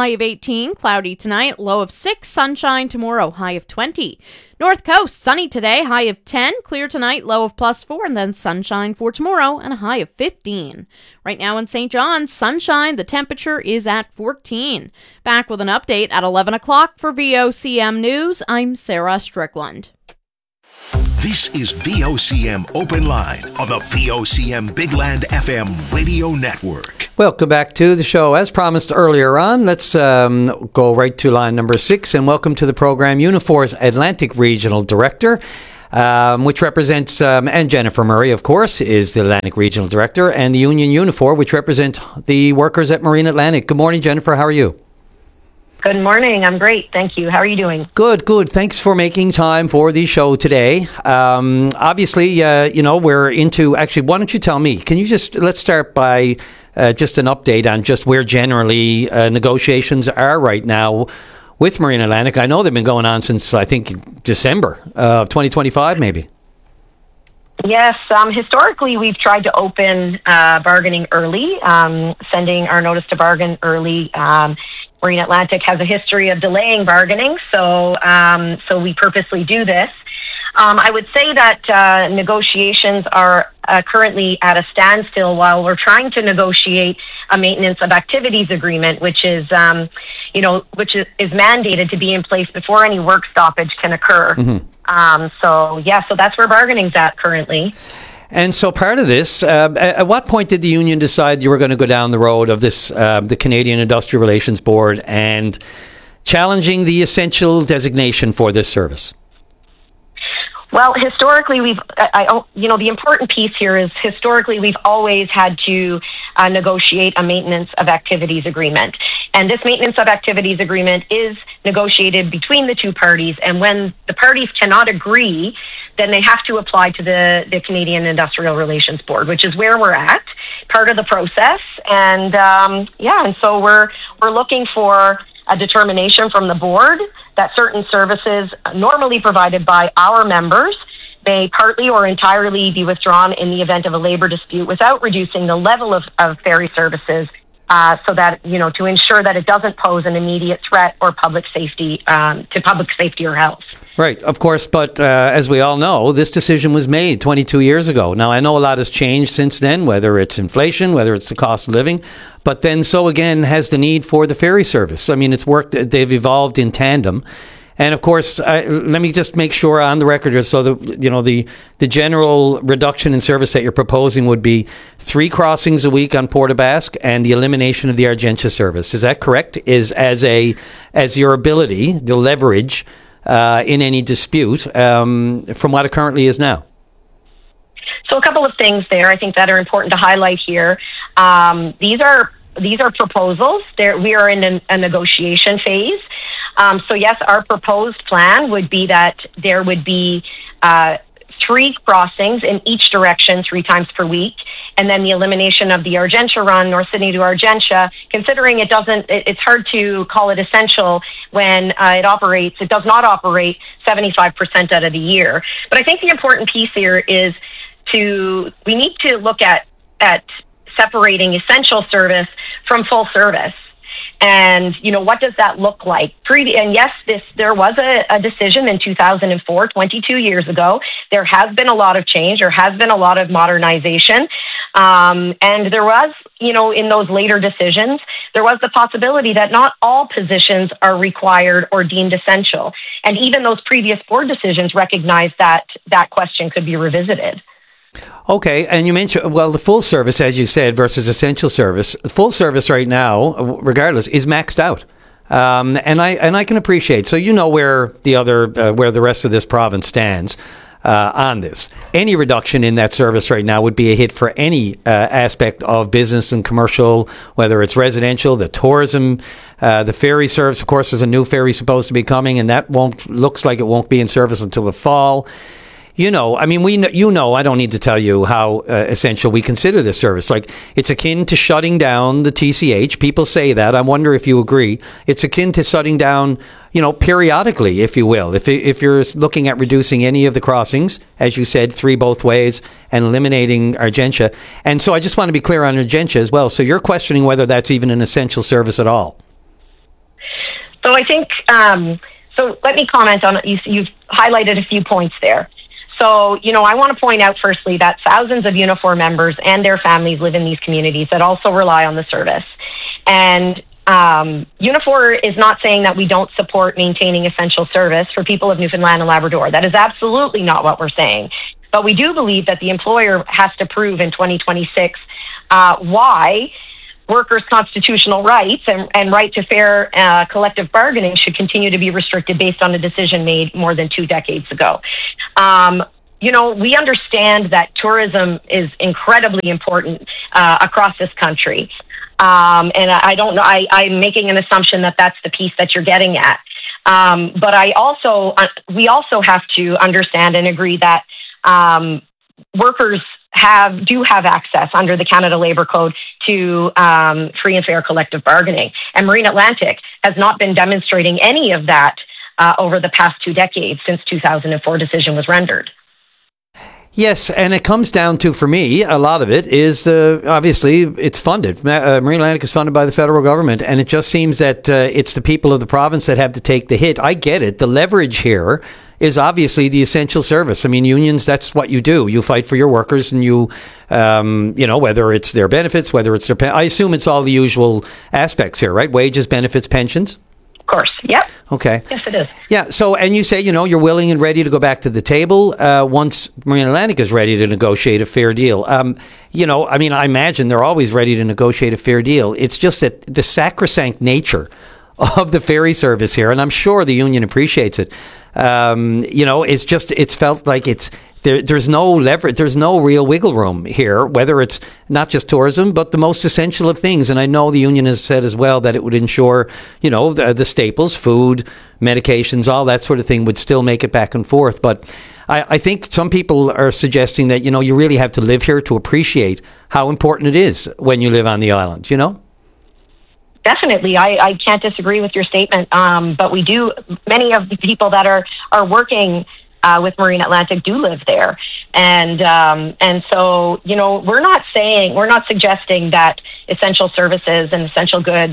[SPEAKER 14] of eighteen. Cloudy tonight, low of six. Sunshine tomorrow, high of twenty. North Coast, sunny today, high of ten. Clear tonight, low of plus four. And then sunshine for tomorrow and a high of fifteen. Right now in Saint John's, sunshine. The temperature is at fourteen. Back with an update at eleven o'clock for V O C M News. I'm Sarah Strickland.
[SPEAKER 3] This is V O C M Open Line on the V O C M Big Land F M radio network.
[SPEAKER 1] Welcome back to the show. As promised earlier on, let's um, go right to line number six and welcome to the program Unifor's Atlantic Regional Director, um, which represents, um, and Jennifer Murray, of course, is the Atlantic Regional Director, and the Union Unifor, which represents the workers at Marine Atlantic. Good morning, Jennifer. How are you?
[SPEAKER 19] Good morning. I'm great. Thank you. How are you doing?
[SPEAKER 1] Good, good. Thanks for making time for the show today. Um, obviously, uh, you know, we're into, actually, why don't you tell me? Can you just, let's start by uh, just an update on just where generally uh, negotiations are right now with Marine Atlantic. I know they've been going on since, I think, December of twenty twenty-five, maybe.
[SPEAKER 19] Yes. Um, historically, we've tried to open uh, bargaining early, um, sending our notice to bargain early. Um, Marine Atlantic has a history of delaying bargaining, so um, so we purposely do this. Um, I would say that uh, negotiations are uh, currently at a standstill while we're trying to negotiate a maintenance of activities agreement, which is, um, you know, which is, is mandated to be in place before any work stoppage can occur. Mm-hmm. Um, so yeah, so that's where bargaining's at currently.
[SPEAKER 1] And so part of this, uh, at what point did the union decide you were going to go down the road of this, uh, the Canadian Industrial Relations Board, and challenging the essential designation for this service?
[SPEAKER 19] Well, historically, we've, I, I, you know, the important piece here is historically we've always had to uh, negotiate a maintenance of activities agreement. And this maintenance of activities agreement is negotiated between the two parties. And when the parties cannot agree, then they have to apply to the, the Canadian Industrial Relations Board, which is where we're at, part of the process. And um, yeah, and so we're we're looking for a determination from the board that certain services normally provided by our members may partly or entirely be withdrawn in the event of a labor dispute without reducing the level of, of ferry services, uh, so that, you know, to ensure that it doesn't pose an immediate threat or public safety um, to public safety or health.
[SPEAKER 1] Right, of course, but uh, as we all know, this decision was made twenty-two years ago. Now, I know a lot has changed since then, whether it's inflation, whether it's the cost of living, but then so again has the need for the ferry service. I mean, it's worked, they've evolved in tandem. And of course, uh, let me just make sure on the record, so that, you know, the, the general reduction in service that you're proposing would be three crossings a week on Port aux Basques and the elimination of the Argentia service. Is that correct? Is as a as your ability, the leverage uh, in any dispute um, from what it currently is now?
[SPEAKER 19] So a couple of things there I think that are important to highlight here. Um, these are these are proposals. There, we are in a, a negotiation phase. Um, so yes, our proposed plan would be that there would be uh, three crossings in each direction three times per week, and then the elimination of the Argentia run, North Sydney to Argentia. Considering it doesn't, it, it's hard to call it essential when uh, it operates. It does not operate seventy-five percent out of the year. But I think the important piece here is to we need to look at at separating essential service from full service. And, you know, what does that look like? Pre- and yes, this there was a, a decision in two thousand four, twenty-two years ago. There has been a lot of change. There has been a lot of modernization. Um, and there was, you know, in those later decisions, there was the possibility that not all positions are required or deemed essential. And even those previous board decisions recognized that that question could be revisited.
[SPEAKER 1] Okay, and you mentioned, well, the full service, as you said, versus essential service. Full service right now, regardless, is maxed out, um, and I and I can appreciate. So you know where the other, uh, where the rest of this province stands uh, on this. Any reduction in that service right now would be a hit for any uh, aspect of business and commercial, whether it's residential, the tourism, uh, the ferry service. Of course, there's a new ferry supposed to be coming, and that won't looks like it won't be in service until the fall. You know, I mean, we, know, you know, I don't need to tell you how uh, essential we consider this service. Like, it's akin to shutting down the T C H. People say that. I wonder if you agree. It's akin to shutting down, you know, periodically, if you will. If if you're looking at reducing any of the crossings, as you said, three both ways, and eliminating Argentia. And so I just want to be clear on Argentia as well. So you're questioning whether that's even an essential service at all.
[SPEAKER 19] So I think, um, so let me comment on it. You, you've highlighted a few points there. So, you know, I want to point out firstly that thousands of Unifor members and their families live in these communities that also rely on the service. And um, Unifor is not saying that we don't support maintaining essential service for people of Newfoundland and Labrador. That is absolutely not what we're saying. But we do believe that the employer has to prove in twenty twenty-six uh, why workers' constitutional rights and, and right to fair uh, collective bargaining should continue to be restricted based on a decision made more than two decades ago. Um, you know, we understand that tourism is incredibly important uh, across this country. Um, and I, I don't know, I, I'm making an assumption that that's the piece that you're getting at. Um, but I also, uh, we also have to understand and agree that um, workers have do have access under the Canada Labour Code to um, free and fair collective bargaining. And Marine Atlantic has not been demonstrating any of that uh, over the past two decades since two thousand four decision was rendered.
[SPEAKER 1] Yes, and it comes down to, for me, a lot of it is, uh, obviously, it's funded. Uh, Marine Atlantic is funded by the federal government, and it just seems that uh, it's the people of the province that have to take the hit. I get it. The leverage here is obviously the essential service. I mean, unions, that's what you do. You fight for your workers, and you, um, you know, whether it's their benefits, whether it's their, pen- I assume it's all the usual aspects here, right? Wages, benefits, pensions?
[SPEAKER 19] Of course, yep.
[SPEAKER 1] Okay.
[SPEAKER 19] Yes, it is.
[SPEAKER 1] Yeah, so, and you say, you know, you're willing and ready to go back to the table uh, once Marine Atlantic is ready to negotiate a fair deal. Um, you know, I mean, I imagine they're always ready to negotiate a fair deal. It's just that the sacrosanct nature of the ferry service here, and I'm sure the union appreciates it, um, you know, it's just, it's felt like it's, there, there's no leverage, there's no real wiggle room here, whether it's not just tourism, but the most essential of things. And I know the union has said as well that it would ensure, you know, the, the staples, food, medications, all that sort of thing would still make it back and forth. But I, I think some people are suggesting that, you know, you really have to live here to appreciate how important it is when you live on the island, you know?
[SPEAKER 19] Definitely. I, I can't disagree with your statement. Um, but we do, many of the people that are, are working Uh, with Marine Atlantic do live there. And um, and so, you know, we're not saying, we're not suggesting that essential services and essential goods,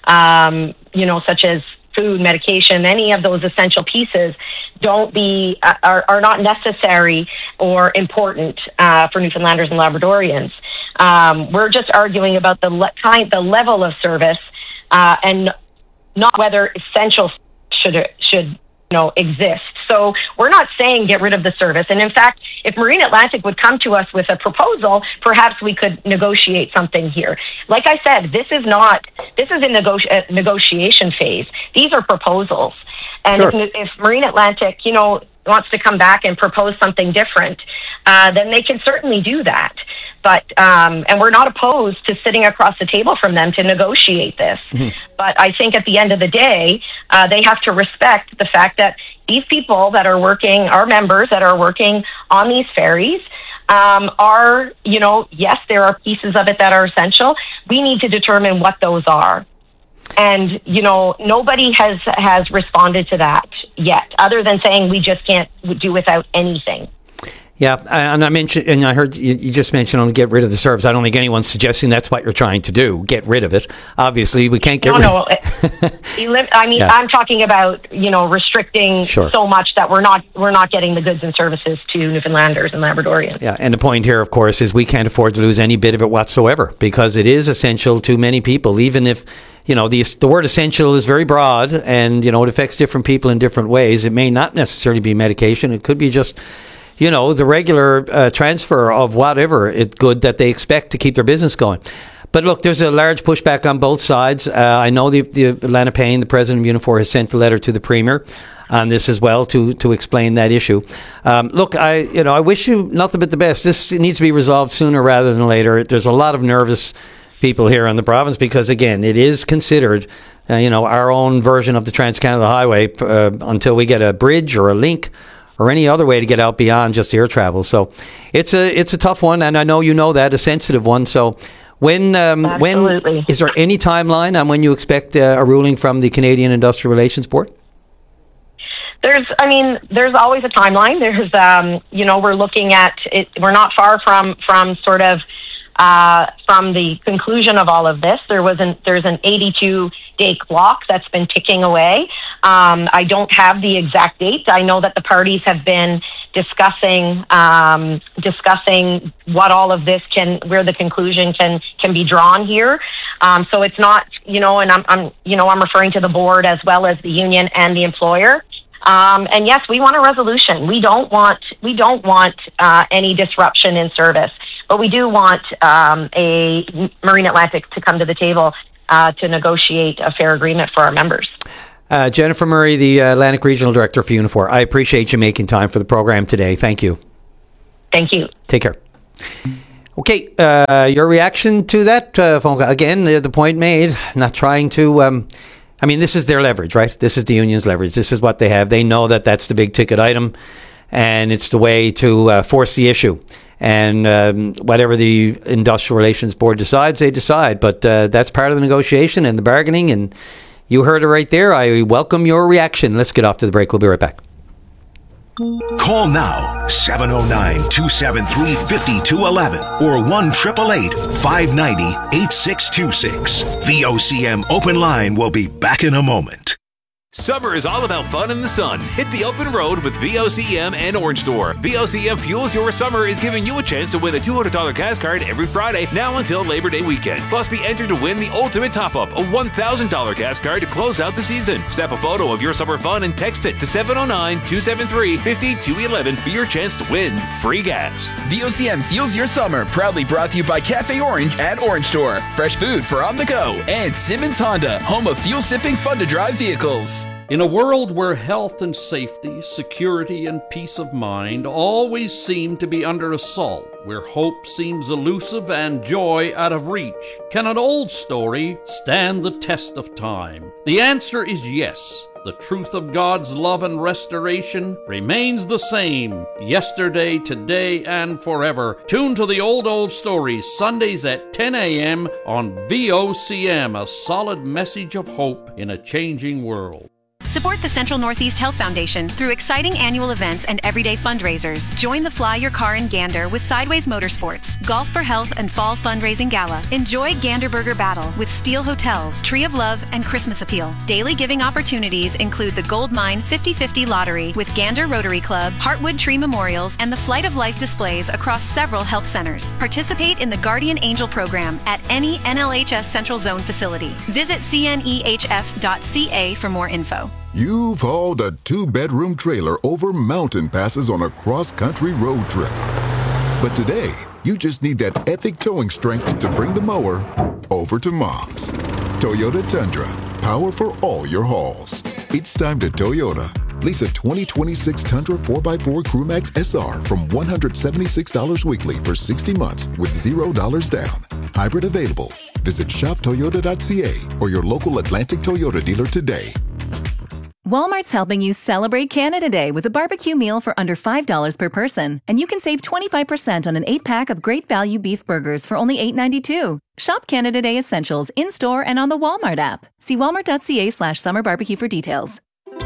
[SPEAKER 19] um, you know, such as food, medication, any of those essential pieces don't be, uh, are, are not necessary or important uh, for Newfoundlanders and Labradorians. Um, we're just arguing about the le- kind, the level of service uh, and not whether essential should should you know, exist. So we're not saying get rid of the service. And in fact, if Marine Atlantic would come to us with a proposal, perhaps we could negotiate something here. Like I said, this is not, this is a nego- negotiation phase. These are proposals. And
[SPEAKER 1] Sure.
[SPEAKER 19] if, if Marine Atlantic, you know, wants to come back and propose something different, uh, then they can certainly do that. But, um, and we're not opposed to sitting across the table from them to negotiate this.
[SPEAKER 1] Mm-hmm.
[SPEAKER 19] But I think at the end of the day, uh, they have to respect the fact that these people that are working, our members that are working on these ferries, um, are, you know, yes, there are pieces of it that are essential. We need to determine what those are. And, you know, nobody has, has responded to that yet, other than saying we just can't do without anything.
[SPEAKER 1] Yeah, and I mentioned, and I heard you, you just mentioned on get rid of the service. I don't think anyone's suggesting that's what you're trying to do. Get rid of it. Obviously, we can't get
[SPEAKER 19] no,
[SPEAKER 1] rid.
[SPEAKER 19] No, no. I mean, yeah. I'm talking about, you know, restricting
[SPEAKER 1] sure.
[SPEAKER 19] so much that we're not we're not getting the goods and services to Newfoundlanders and Labradorians.
[SPEAKER 1] Yeah, and the point here, of course, is we can't afford to lose any bit of it whatsoever because it is essential to many people, even if. You know, the the word essential is very broad and, you know, it affects different people in different ways. It may not necessarily be medication. It could be just, you know, the regular uh, transfer of whatever it's good that they expect to keep their business going. But look, there's a large pushback on both sides. Uh, I know the, the Alana Payne, the president of Unifor, has sent a letter to the Premier on this as well to to explain that issue. Um, look, I you know I wish you nothing but the best. This needs to be resolved sooner rather than later. There's a lot of nervous people here in the province because, again, it is considered, uh, you know, our own version of the Trans-Canada Highway uh, until we get a bridge or a link or any other way to get out beyond just air travel. So it's a it's a tough one, and I know you know that, a sensitive one. So when um, when is there any timeline on when you expect uh, a ruling from the Canadian Industrial Relations Board?
[SPEAKER 19] There's, I mean, there's always a timeline. There's, um, you know, we're looking at it. We're not far from from sort of uh, from the conclusion of all of this. There was an, there's an eighty-two day clock that's been ticking away. Um, I don't have the exact date. I know that the parties have been discussing um, discussing what all of this can, where the conclusion can can be drawn here. Um, so it's not, you know, and I'm, I'm, you know, I'm referring to the board as well as the union and the employer. Um, and yes, we want a resolution. We don't want we don't want uh, any disruption in service, but we do want um, a Marine Atlantic to come to the table uh, to negotiate a fair agreement for our members.
[SPEAKER 1] Uh, Jennifer Murray, the uh, Atlantic Regional Director for Unifor. I appreciate you making time for the program today. Thank you.
[SPEAKER 19] Thank you.
[SPEAKER 1] Take care. Okay, uh, your reaction to that uh, phone call? Again, the, the point made, not trying to... Um, I mean, this is their leverage, right? This is the union's leverage. This is what they have. They know that that's the big ticket item, and it's the way to uh, force the issue. And um, whatever the Industrial Relations Board decides, they decide. But uh, that's part of the negotiation and the bargaining, and you heard it right there. I welcome your reaction. Let's get off to the break. We'll be right back.
[SPEAKER 3] Call now, seven oh nine, two seven three, five two one one or one eight eight eight, five nine zero, eight six two six. V O C M Open Line will be back in a moment.
[SPEAKER 20] Summer is all about fun in the sun. Hit the open road with V O C M and Orange Store. V O C M Fuels Your Summer is giving you a chance to win a two hundred dollars gas card every Friday, now until Labor Day weekend. Plus, be entered to win the ultimate top-up, a one thousand dollars gas card to close out the season. Snap a photo of your summer fun and text it to seven oh nine, two seven three, five two one one for your chance to win free gas.
[SPEAKER 6] V O C M Fuels Your Summer, proudly brought to you by Cafe Orange at Orange Store. Fresh food for on the go. And Simmons Honda, home of fuel-sipping, fun-to-drive vehicles.
[SPEAKER 21] In a world where health and safety, security and peace of mind always seem to be under assault, where hope seems elusive and joy out of reach, can an old story stand the test of time? The answer is yes. The truth of God's love and restoration remains the same, yesterday, today, and forever. Tune to the Old Old Stories, Sundays at ten a.m. on V O C M, a solid message of hope in a changing world.
[SPEAKER 22] Support the Central Northeast Health Foundation through exciting annual events and everyday fundraisers. Join the Fly Your Car in Gander with Sideways Motorsports, Golf for Health and Fall Fundraising Gala. Enjoy Gander Burger Battle with Steel Hotels, Tree of Love, and Christmas Appeal. Daily giving opportunities include the Gold Mine fifty fifty Lottery with Gander Rotary Club, Heartwood Tree Memorials, and the Flight of Life displays across several health centers. Participate in the Guardian Angel program at any N L H S Central Zone facility. Visit C N E H F dot C A for more info.
[SPEAKER 23] You've hauled a two-bedroom trailer over mountain passes on a cross-country road trip. But today, you just need that epic towing strength to bring the mower over to Mom's. Toyota Tundra, power for all your hauls. It's time to Toyota. Lease a twenty twenty-six Tundra four by four CrewMax S R from one hundred seventy-six dollars weekly for sixty months with zero dollars down. Hybrid available. Visit shop toyota dot c a or your local Atlantic Toyota dealer today.
[SPEAKER 24] Walmart's helping you celebrate Canada Day with a barbecue meal for under five dollars per person. And you can save twenty-five percent on an eight-pack of great value beef burgers for only eight ninety-two. Shop Canada Day essentials in-store and on the Walmart app. See walmart dot c a slash summer barbecue for details.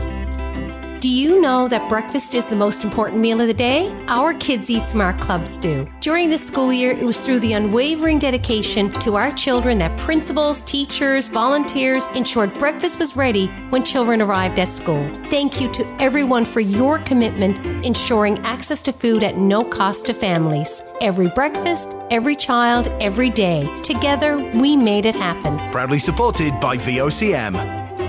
[SPEAKER 25] Do you know that breakfast is the most important meal of the day? Our Kids Eat Smart clubs do. During this school year, it was through the unwavering dedication to our children that principals, teachers, volunteers ensured breakfast was ready when children arrived at school. Thank you to everyone for your commitment ensuring access to food at no cost to families. Every breakfast, every child, every day. Together, we made it happen.
[SPEAKER 26] Proudly supported by V O C M.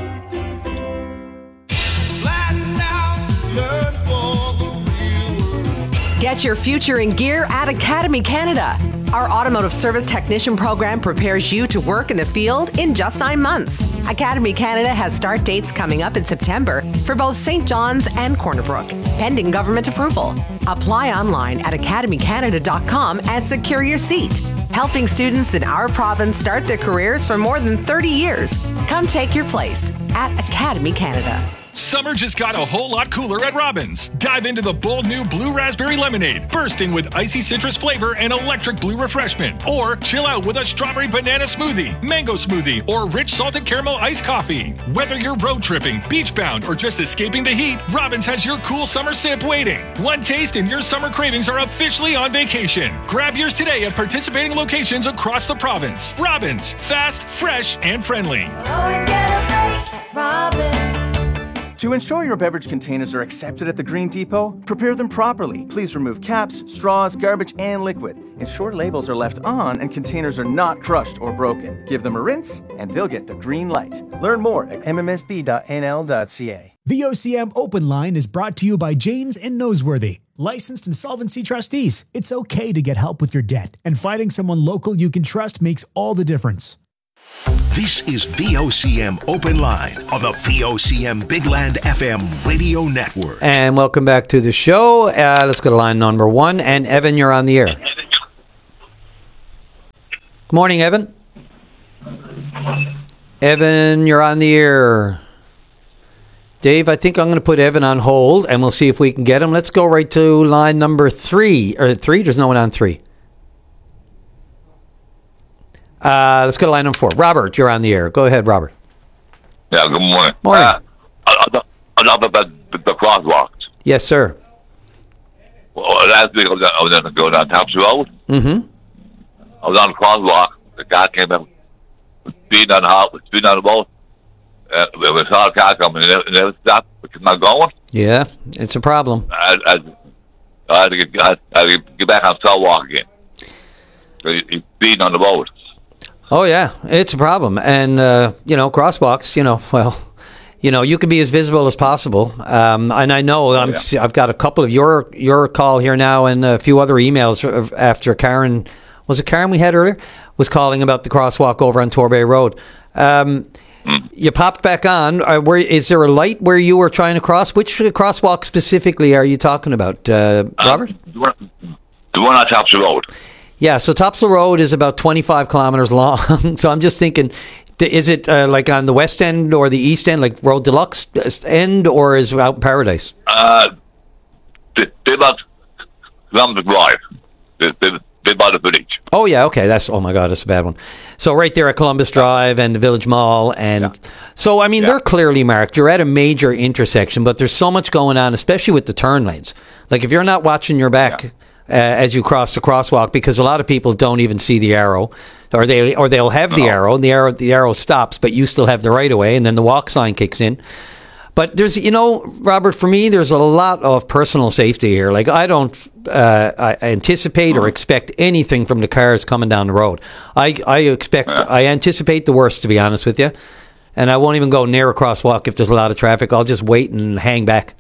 [SPEAKER 27] Get your future in gear at Academy Canada. Our automotive service technician program prepares you to work in the field in just nine months. Academy Canada has start dates coming up in September for both Saint John's and Corner Brook, pending government approval. Apply online at academy canada dot com and secure your seat. Helping students in our province start their careers for more than thirty years. Come take your place at Academy Canada.
[SPEAKER 2] Summer just got a whole lot cooler at Robbins. Dive into the bold new Blue Raspberry Lemonade, bursting with icy citrus flavor and electric blue refreshment. Or chill out with a strawberry banana smoothie, mango smoothie, or rich salted caramel iced coffee. Whether you're road tripping, beach bound, or just escaping the heat, Robbins has your cool summer sip waiting. One taste and your summer cravings are officially on vacation. Grab yours today at participating locations across the province. Robbins, fast, fresh, and friendly.
[SPEAKER 4] Always get a break at Robbins.
[SPEAKER 5] To ensure your beverage containers are accepted at the Green Depot, prepare them properly. Please remove caps, straws, garbage, and liquid. Ensure labels are left on and containers are not crushed or broken. Give them a rinse, and they'll get the green light. Learn more at m m s b dot n l dot c a.
[SPEAKER 18] V O C M Open Line is brought to you by Janes and Noseworthy, licensed insolvency trustees. It's okay to get help with your debt, and finding someone local you can trust makes all the difference.
[SPEAKER 3] This is V O C M Open Line on the V O C M Big Land F M radio network.
[SPEAKER 1] And welcome back to the show. Uh, let's go to line number one. And Evan, you're on the air. Good morning, Evan. Evan, you're on the air. Dave, I think I'm going to put Evan on hold, and we'll see if we can get him. Let's go right to line number three. Or three? There's no one on three. Uh, let's go to line number four. Robert, you're on the air. Go ahead, Robert.
[SPEAKER 7] Yeah, good morning.
[SPEAKER 1] Morning.
[SPEAKER 7] Uh, enough about the, the crosswalks.
[SPEAKER 1] Yes, sir.
[SPEAKER 7] Well, last week I was, I was going to go down Tops Road.
[SPEAKER 1] Mm-hmm.
[SPEAKER 7] I was on the crosswalk. The guy came in, speeding on the house, speeding on the boat. Uh, we saw a car coming, and it never stopped. We kept on going.
[SPEAKER 1] Yeah, it's a problem.
[SPEAKER 7] I, I, I, had, to get, I had to get back on sidewalk again. So he, he's speeding on the boat.
[SPEAKER 1] Oh, yeah, it's a problem. And, uh, you know, crosswalks, you know, well, you know, you can be as visible as possible. Um, and I know I'm,
[SPEAKER 7] yeah.
[SPEAKER 1] I've got a couple of your your call here now and a few other emails after Karen, was it Karen we had earlier, was calling about the crosswalk over on Torbay Road. Um, mm. You popped back on. Uh, where, is there a light where you were trying to cross? Which crosswalk specifically are you talking about, uh, Robert?
[SPEAKER 7] Um, the, one, the one on Tops Road.
[SPEAKER 1] Yeah, so Topsail Road is about twenty-five kilometers long. So I'm just thinking, is it uh, like on the west end or the east end, like Road Deluxe end, or is it out in Paradise?
[SPEAKER 7] Uh, they, they about Columbus Drive. They, they, they bought a village.
[SPEAKER 1] Oh, yeah, okay. That's oh, my God, that's a bad one. So right there at Columbus Drive and the Village Mall. And yeah. so, I mean, yeah. they're clearly marked. You're at a major intersection, but there's so much going on, especially with the turn lanes. Like if you're not watching your back... Yeah. Uh, as you cross the crosswalk, because a lot of people don't even see the arrow, or they or they'll have the oh. arrow, and the arrow the arrow stops, but you still have the right of way, and then the walk sign kicks in. But there's, you know, Robert, for me, there's a lot of personal safety here. Like I don't uh, I anticipate or expect anything from the cars coming down the road. I I expect yeah. I anticipate the worst, to be honest with you, and I won't even go near a crosswalk if there's a lot of traffic. I'll just wait and hang back.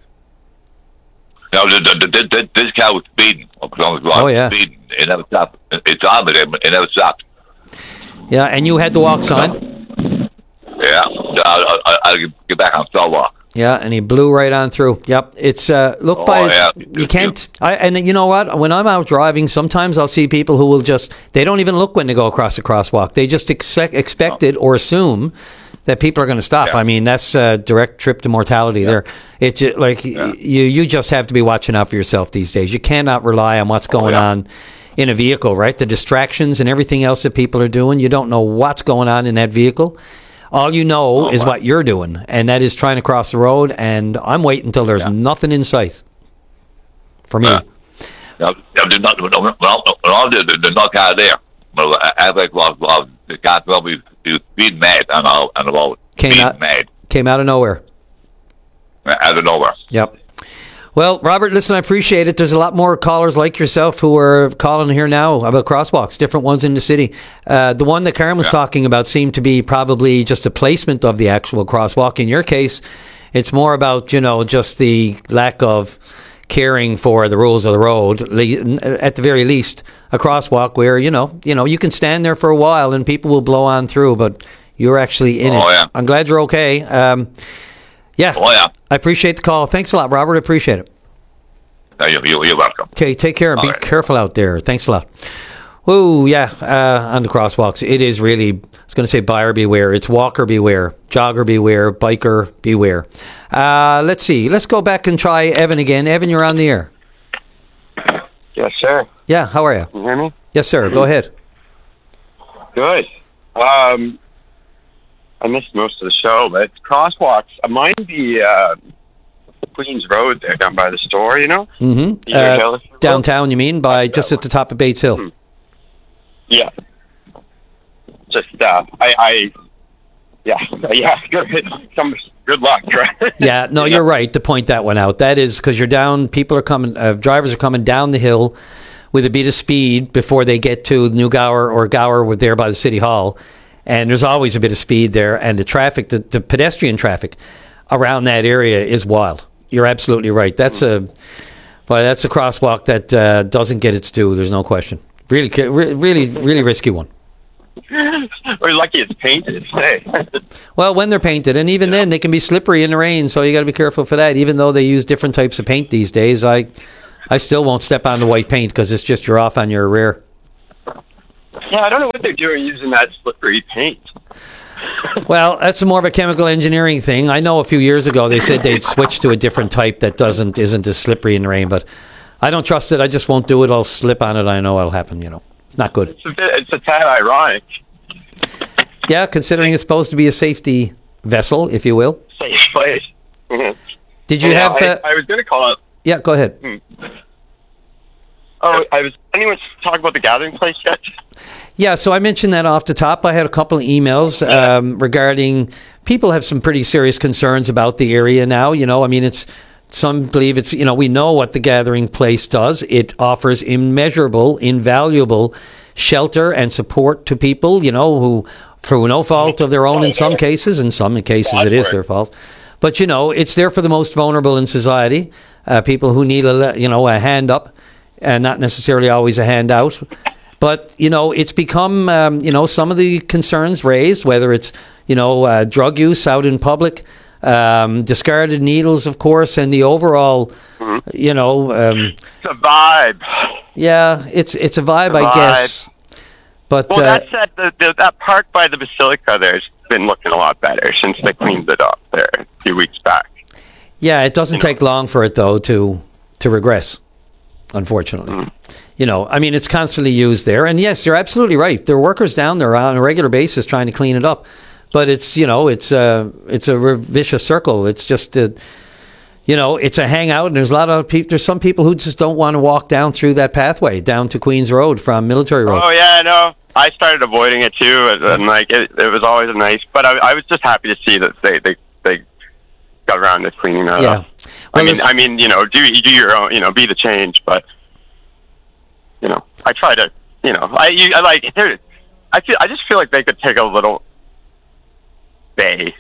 [SPEAKER 7] No, the, the, the, the, this car was speeding.
[SPEAKER 1] Oh, yeah.
[SPEAKER 7] Speeding. It never stopped. It's on with him. It never stopped.
[SPEAKER 1] Yeah, and you had the walk sign?
[SPEAKER 7] Yeah. I'll, I'll, I'll get back on sidewalk.
[SPEAKER 1] Yeah, and he blew right on through. Yep. It's, uh, look
[SPEAKER 7] oh,
[SPEAKER 1] by,
[SPEAKER 7] yeah.
[SPEAKER 1] you can't, I, and you know what? When I'm out driving, sometimes I'll see people who will just, they don't even look when they go across a crosswalk. They just ex- expect it or assume that people are going to stop. Yeah. I mean, that's a direct trip to mortality yeah. there. It just, like yeah. you, you just have to be watching out for yourself these days. You cannot rely on what's going oh, yeah. on in a vehicle, right? The distractions and everything else that people are doing. You don't know what's going on in that vehicle. All you know oh, is wow. what you're doing, and that is trying to cross the road. And I'm waiting until there's yeah. nothing in sight for me.
[SPEAKER 7] Yeah. Yeah, there's not, well, well, there's no car there. Well, as I was, well, the car probably he was speeding mad on the, on the road.
[SPEAKER 1] Came
[SPEAKER 7] speeding
[SPEAKER 1] out,
[SPEAKER 7] mad.
[SPEAKER 1] Came out of nowhere.
[SPEAKER 7] Out of nowhere.
[SPEAKER 1] Yep. Well, Robert, listen, I appreciate it. There's a lot more callers like yourself who are calling here now about crosswalks, different ones in the city. Uh, the one that Karen was yeah. talking about seemed to be probably just a placement of the actual crosswalk. In your case, it's more about, you know, just the lack of caring for the rules of the road. At the very least, a crosswalk where, you know, you know, you can stand there for a while and people will blow on through, but you're actually in
[SPEAKER 7] oh,
[SPEAKER 1] it.
[SPEAKER 7] Yeah.
[SPEAKER 1] I'm glad you're okay. Um, yeah.
[SPEAKER 7] Oh, yeah.
[SPEAKER 1] I appreciate the call. Thanks a lot, Robert. I appreciate it.
[SPEAKER 7] No, you're, you're welcome.
[SPEAKER 1] Okay, take care and
[SPEAKER 7] All
[SPEAKER 1] be
[SPEAKER 7] right.
[SPEAKER 1] careful out there. Thanks a lot. Oh, yeah, uh, on the crosswalks, it is really, was going to say buyer beware. It's walker beware, jogger beware, biker beware. Uh, let's see. Let's go back and try Evan again. Evan, you're on the air.
[SPEAKER 8] Yes, sir.
[SPEAKER 1] Yeah, how are you?
[SPEAKER 8] Can you hear me?
[SPEAKER 1] Yes, sir. Go ahead.
[SPEAKER 8] Good. Um, I missed most of the show, but crosswalks. I mind the uh, Queens Road there down by the store, you know?
[SPEAKER 1] Mm-hmm.
[SPEAKER 8] Cedar
[SPEAKER 1] Uh,
[SPEAKER 8] Hill.
[SPEAKER 1] downtown, you mean? By just at the top of Bates Hill.
[SPEAKER 8] Hmm. Yeah. Just, uh, I, I, yeah, yeah, good, some, good luck, right?
[SPEAKER 1] Yeah, no, you're right to point that one out. That is because you're down, people are coming, uh, drivers are coming down the hill with a bit of speed before they get to New Gower or Gower with there by the City Hall. And there's always a bit of speed there. And the traffic, the, the pedestrian traffic around that area is wild. You're absolutely right. That's a, well, that's a crosswalk that uh, doesn't get its due. There's no question. Really, really, really risky one.
[SPEAKER 8] We're lucky it's painted. Hey.
[SPEAKER 1] Well, when they're painted, and even then they can be slippery in the rain, so you got to be careful for that. Even though they use different types of paint these days, I, I still won't step on the white paint because it's just you're off on your rear.
[SPEAKER 8] Yeah, I don't know what they're doing using that slippery paint.
[SPEAKER 1] Well, that's more of a chemical engineering thing. I know a few years ago they said they'd switch to a different type that doesn't isn't as slippery in the rain, but I don't trust it. I just won't do it. I'll slip on it. I know it'll happen. You know, it's not good.
[SPEAKER 8] It's a bit, it's a tad ironic.
[SPEAKER 1] Yeah, considering it's supposed to be a safety vessel, if you will.
[SPEAKER 8] Safe place. Mhm.
[SPEAKER 1] Did you
[SPEAKER 8] Yeah,
[SPEAKER 1] have?
[SPEAKER 8] I,
[SPEAKER 1] Uh,
[SPEAKER 8] I was going to call it.
[SPEAKER 1] yeah, go ahead.
[SPEAKER 8] Hmm. Oh, I was. Anyone talk about the gathering place yet?
[SPEAKER 1] Yeah, so I mentioned that off the top. I had a couple of emails um, regarding people have some pretty serious concerns about the area now. You know, I mean, it's some believe it's, you know, we know what the gathering place does. It offers immeasurable, invaluable shelter and support to people, you know, who, through no fault of their own in some cases, in some cases it is their fault. But, you know, it's there for the most vulnerable in society, uh, people who need, a, you know, a hand up and not necessarily always a hand out. But, you know, it's become, um, you know, some of the concerns raised, whether it's, you know, uh, drug use out in public, um, discarded needles, of course, and the overall, mm-hmm. you know... Um,
[SPEAKER 8] it's a vibe.
[SPEAKER 1] Yeah, it's it's a vibe,
[SPEAKER 8] It's a
[SPEAKER 1] I
[SPEAKER 8] vibe.
[SPEAKER 1] guess. But
[SPEAKER 8] well,
[SPEAKER 1] uh,
[SPEAKER 8] that said, the, the, that park by the Basilica there's been looking a lot better since they cleaned it up there a few weeks back.
[SPEAKER 1] yeah, it doesn't take long for it, though, to to regress, unfortunately.
[SPEAKER 8] Mm-hmm.
[SPEAKER 1] You know, I mean, it's constantly used there. And yes, you're absolutely right. There are workers down there on a regular basis trying to clean it up. But it's, you know, it's a, it's a vicious circle. It's just, a, you know, it's a hangout. And there's a lot of people, there's some people who just don't want to walk down through that pathway down to Queens Road from Military Road.
[SPEAKER 8] Oh, yeah, I know. I started avoiding it, too. And, and like, it, it was always a nice, but I, I was just happy to see that they, they, they got around to cleaning that
[SPEAKER 1] Yeah.
[SPEAKER 8] up. I mean, I mean, you know, do, do your own, you know, be the change, but, you know, I try to, you know, I, you, I like, here, I feel, I just feel like they could take a little bay.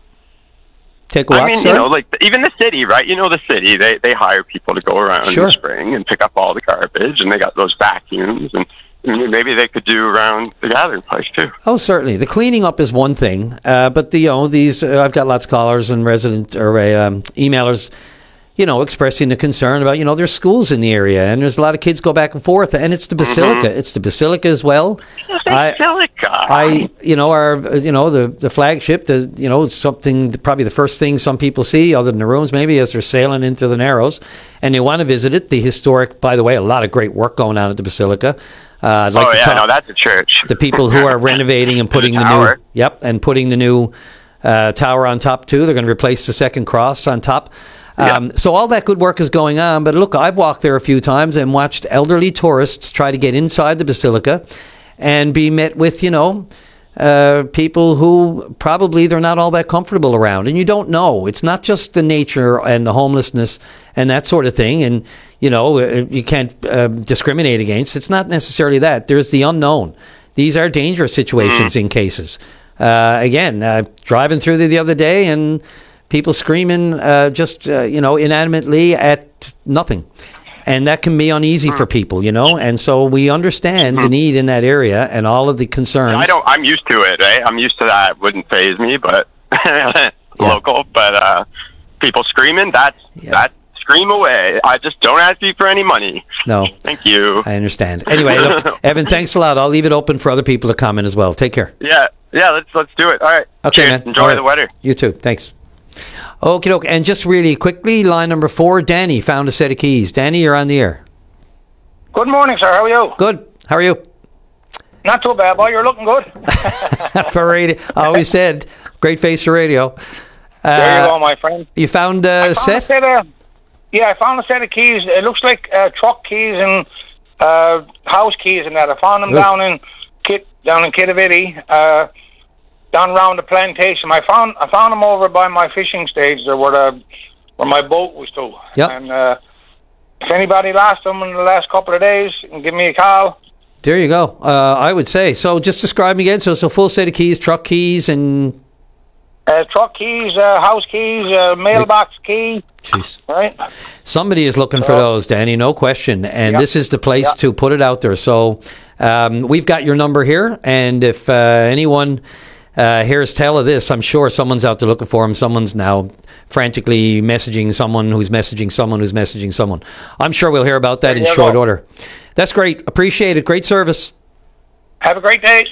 [SPEAKER 1] Take what,
[SPEAKER 8] I mean,
[SPEAKER 1] sir?
[SPEAKER 8] you know, like even the city, right? You know, the city, they they hire people to go around
[SPEAKER 1] Sure.
[SPEAKER 8] in the spring and pick up all the garbage, and they got those vacuums, and maybe they could do around the gathering place too.
[SPEAKER 1] Oh, certainly. The cleaning up is one thing, uh, but the, you know, these uh, I've got lots of callers and resident or uh, um, emailers, you know, expressing the concern about, you know, there's schools in the area and there's a lot of kids go back and forth, and it's the Basilica.
[SPEAKER 8] Mm-hmm.
[SPEAKER 1] It's the Basilica as well.
[SPEAKER 8] Basilica.
[SPEAKER 1] I, you know, our, you know, the the flagship, the, you know, something probably the first thing some people see, other than the rooms, maybe as they're sailing into the Narrows, and they want to visit it. The historic, by the way, a lot of great work going on at the Basilica. Uh, I'd like
[SPEAKER 8] oh
[SPEAKER 1] to
[SPEAKER 8] yeah,
[SPEAKER 1] talk,
[SPEAKER 8] no, that's a church.
[SPEAKER 1] the people who are renovating and putting the,
[SPEAKER 8] The
[SPEAKER 1] new,
[SPEAKER 8] tower.
[SPEAKER 1] yep, and putting the new uh, tower on top too. They're going to replace the second cross on top. Um, So all that good work is going on. But look, I've walked there a few times and watched elderly tourists try to get inside the Basilica and be met with, you know, uh, people who probably they're not all that comfortable around. And you don't know. It's not just the nature and the homelessness and that sort of thing. And, you know, uh, you can't uh, discriminate against. It's not necessarily that. There's the unknown. These are dangerous situations in cases. Uh, again, uh, driving through there the other day and people screaming uh, just, uh, you know, inanimately at nothing. And that can be uneasy for people, you know. And so we understand the need in that area and all of the concerns.
[SPEAKER 8] I don't. I'm used to it. Right? I'm used to that. It wouldn't faze me, but local. But uh, people screaming. That's that. Scream away. I just don't ask you for any money.
[SPEAKER 1] No.
[SPEAKER 8] Thank you.
[SPEAKER 1] I understand. Anyway, look, Evan, thanks a lot. I'll leave it open for other people to comment as well. Take care.
[SPEAKER 8] Yeah. Yeah, let's let's do it. All right.
[SPEAKER 1] Okay,
[SPEAKER 8] Cheers.
[SPEAKER 1] man.
[SPEAKER 8] Enjoy
[SPEAKER 1] All right.
[SPEAKER 8] the weather.
[SPEAKER 1] You too. Thanks. Okay, doke. And just really quickly, line number four, Danny found a set of keys. Danny, you're on the air.
[SPEAKER 9] Good morning, sir. How are you?
[SPEAKER 1] Good. How are you?
[SPEAKER 9] Not too bad, boy. You're looking good.
[SPEAKER 1] For radio, I always said, great face for radio. Uh,
[SPEAKER 9] there you go, my friend.
[SPEAKER 1] You found uh,
[SPEAKER 9] I
[SPEAKER 1] a
[SPEAKER 9] found
[SPEAKER 1] set?
[SPEAKER 9] A set of, yeah, I found a set of keys. It looks like uh, truck keys and uh, house keys and that. I found them
[SPEAKER 1] Ooh.
[SPEAKER 9] down in Kit down in Kittavity, uh, down around the plantation. I found I found them over by my fishing stage there where the, where my boat was to.
[SPEAKER 1] Yep.
[SPEAKER 9] And uh, if anybody lost them in the last couple of days, give me a call.
[SPEAKER 1] There you go. Uh, I would say. So just describe me again. So it's a full set of keys, truck keys, and...
[SPEAKER 9] Uh, truck keys, uh, house keys, uh, mailbox key.
[SPEAKER 1] Jeez.
[SPEAKER 9] Right?
[SPEAKER 1] Somebody is looking for those, Danny, no question. And
[SPEAKER 9] Yep.
[SPEAKER 1] this is the place
[SPEAKER 9] Yep.
[SPEAKER 1] to put it out there. So um, we've got your number here. And if uh, anyone uh, hears tell of this, I'm sure someone's out there looking for him. Someone's now frantically messaging someone who's messaging someone who's messaging someone. I'm sure we'll hear about that
[SPEAKER 9] There
[SPEAKER 1] in
[SPEAKER 9] you
[SPEAKER 1] short
[SPEAKER 9] go.
[SPEAKER 1] order. That's great. Appreciate it. Great service.
[SPEAKER 9] Have a great day.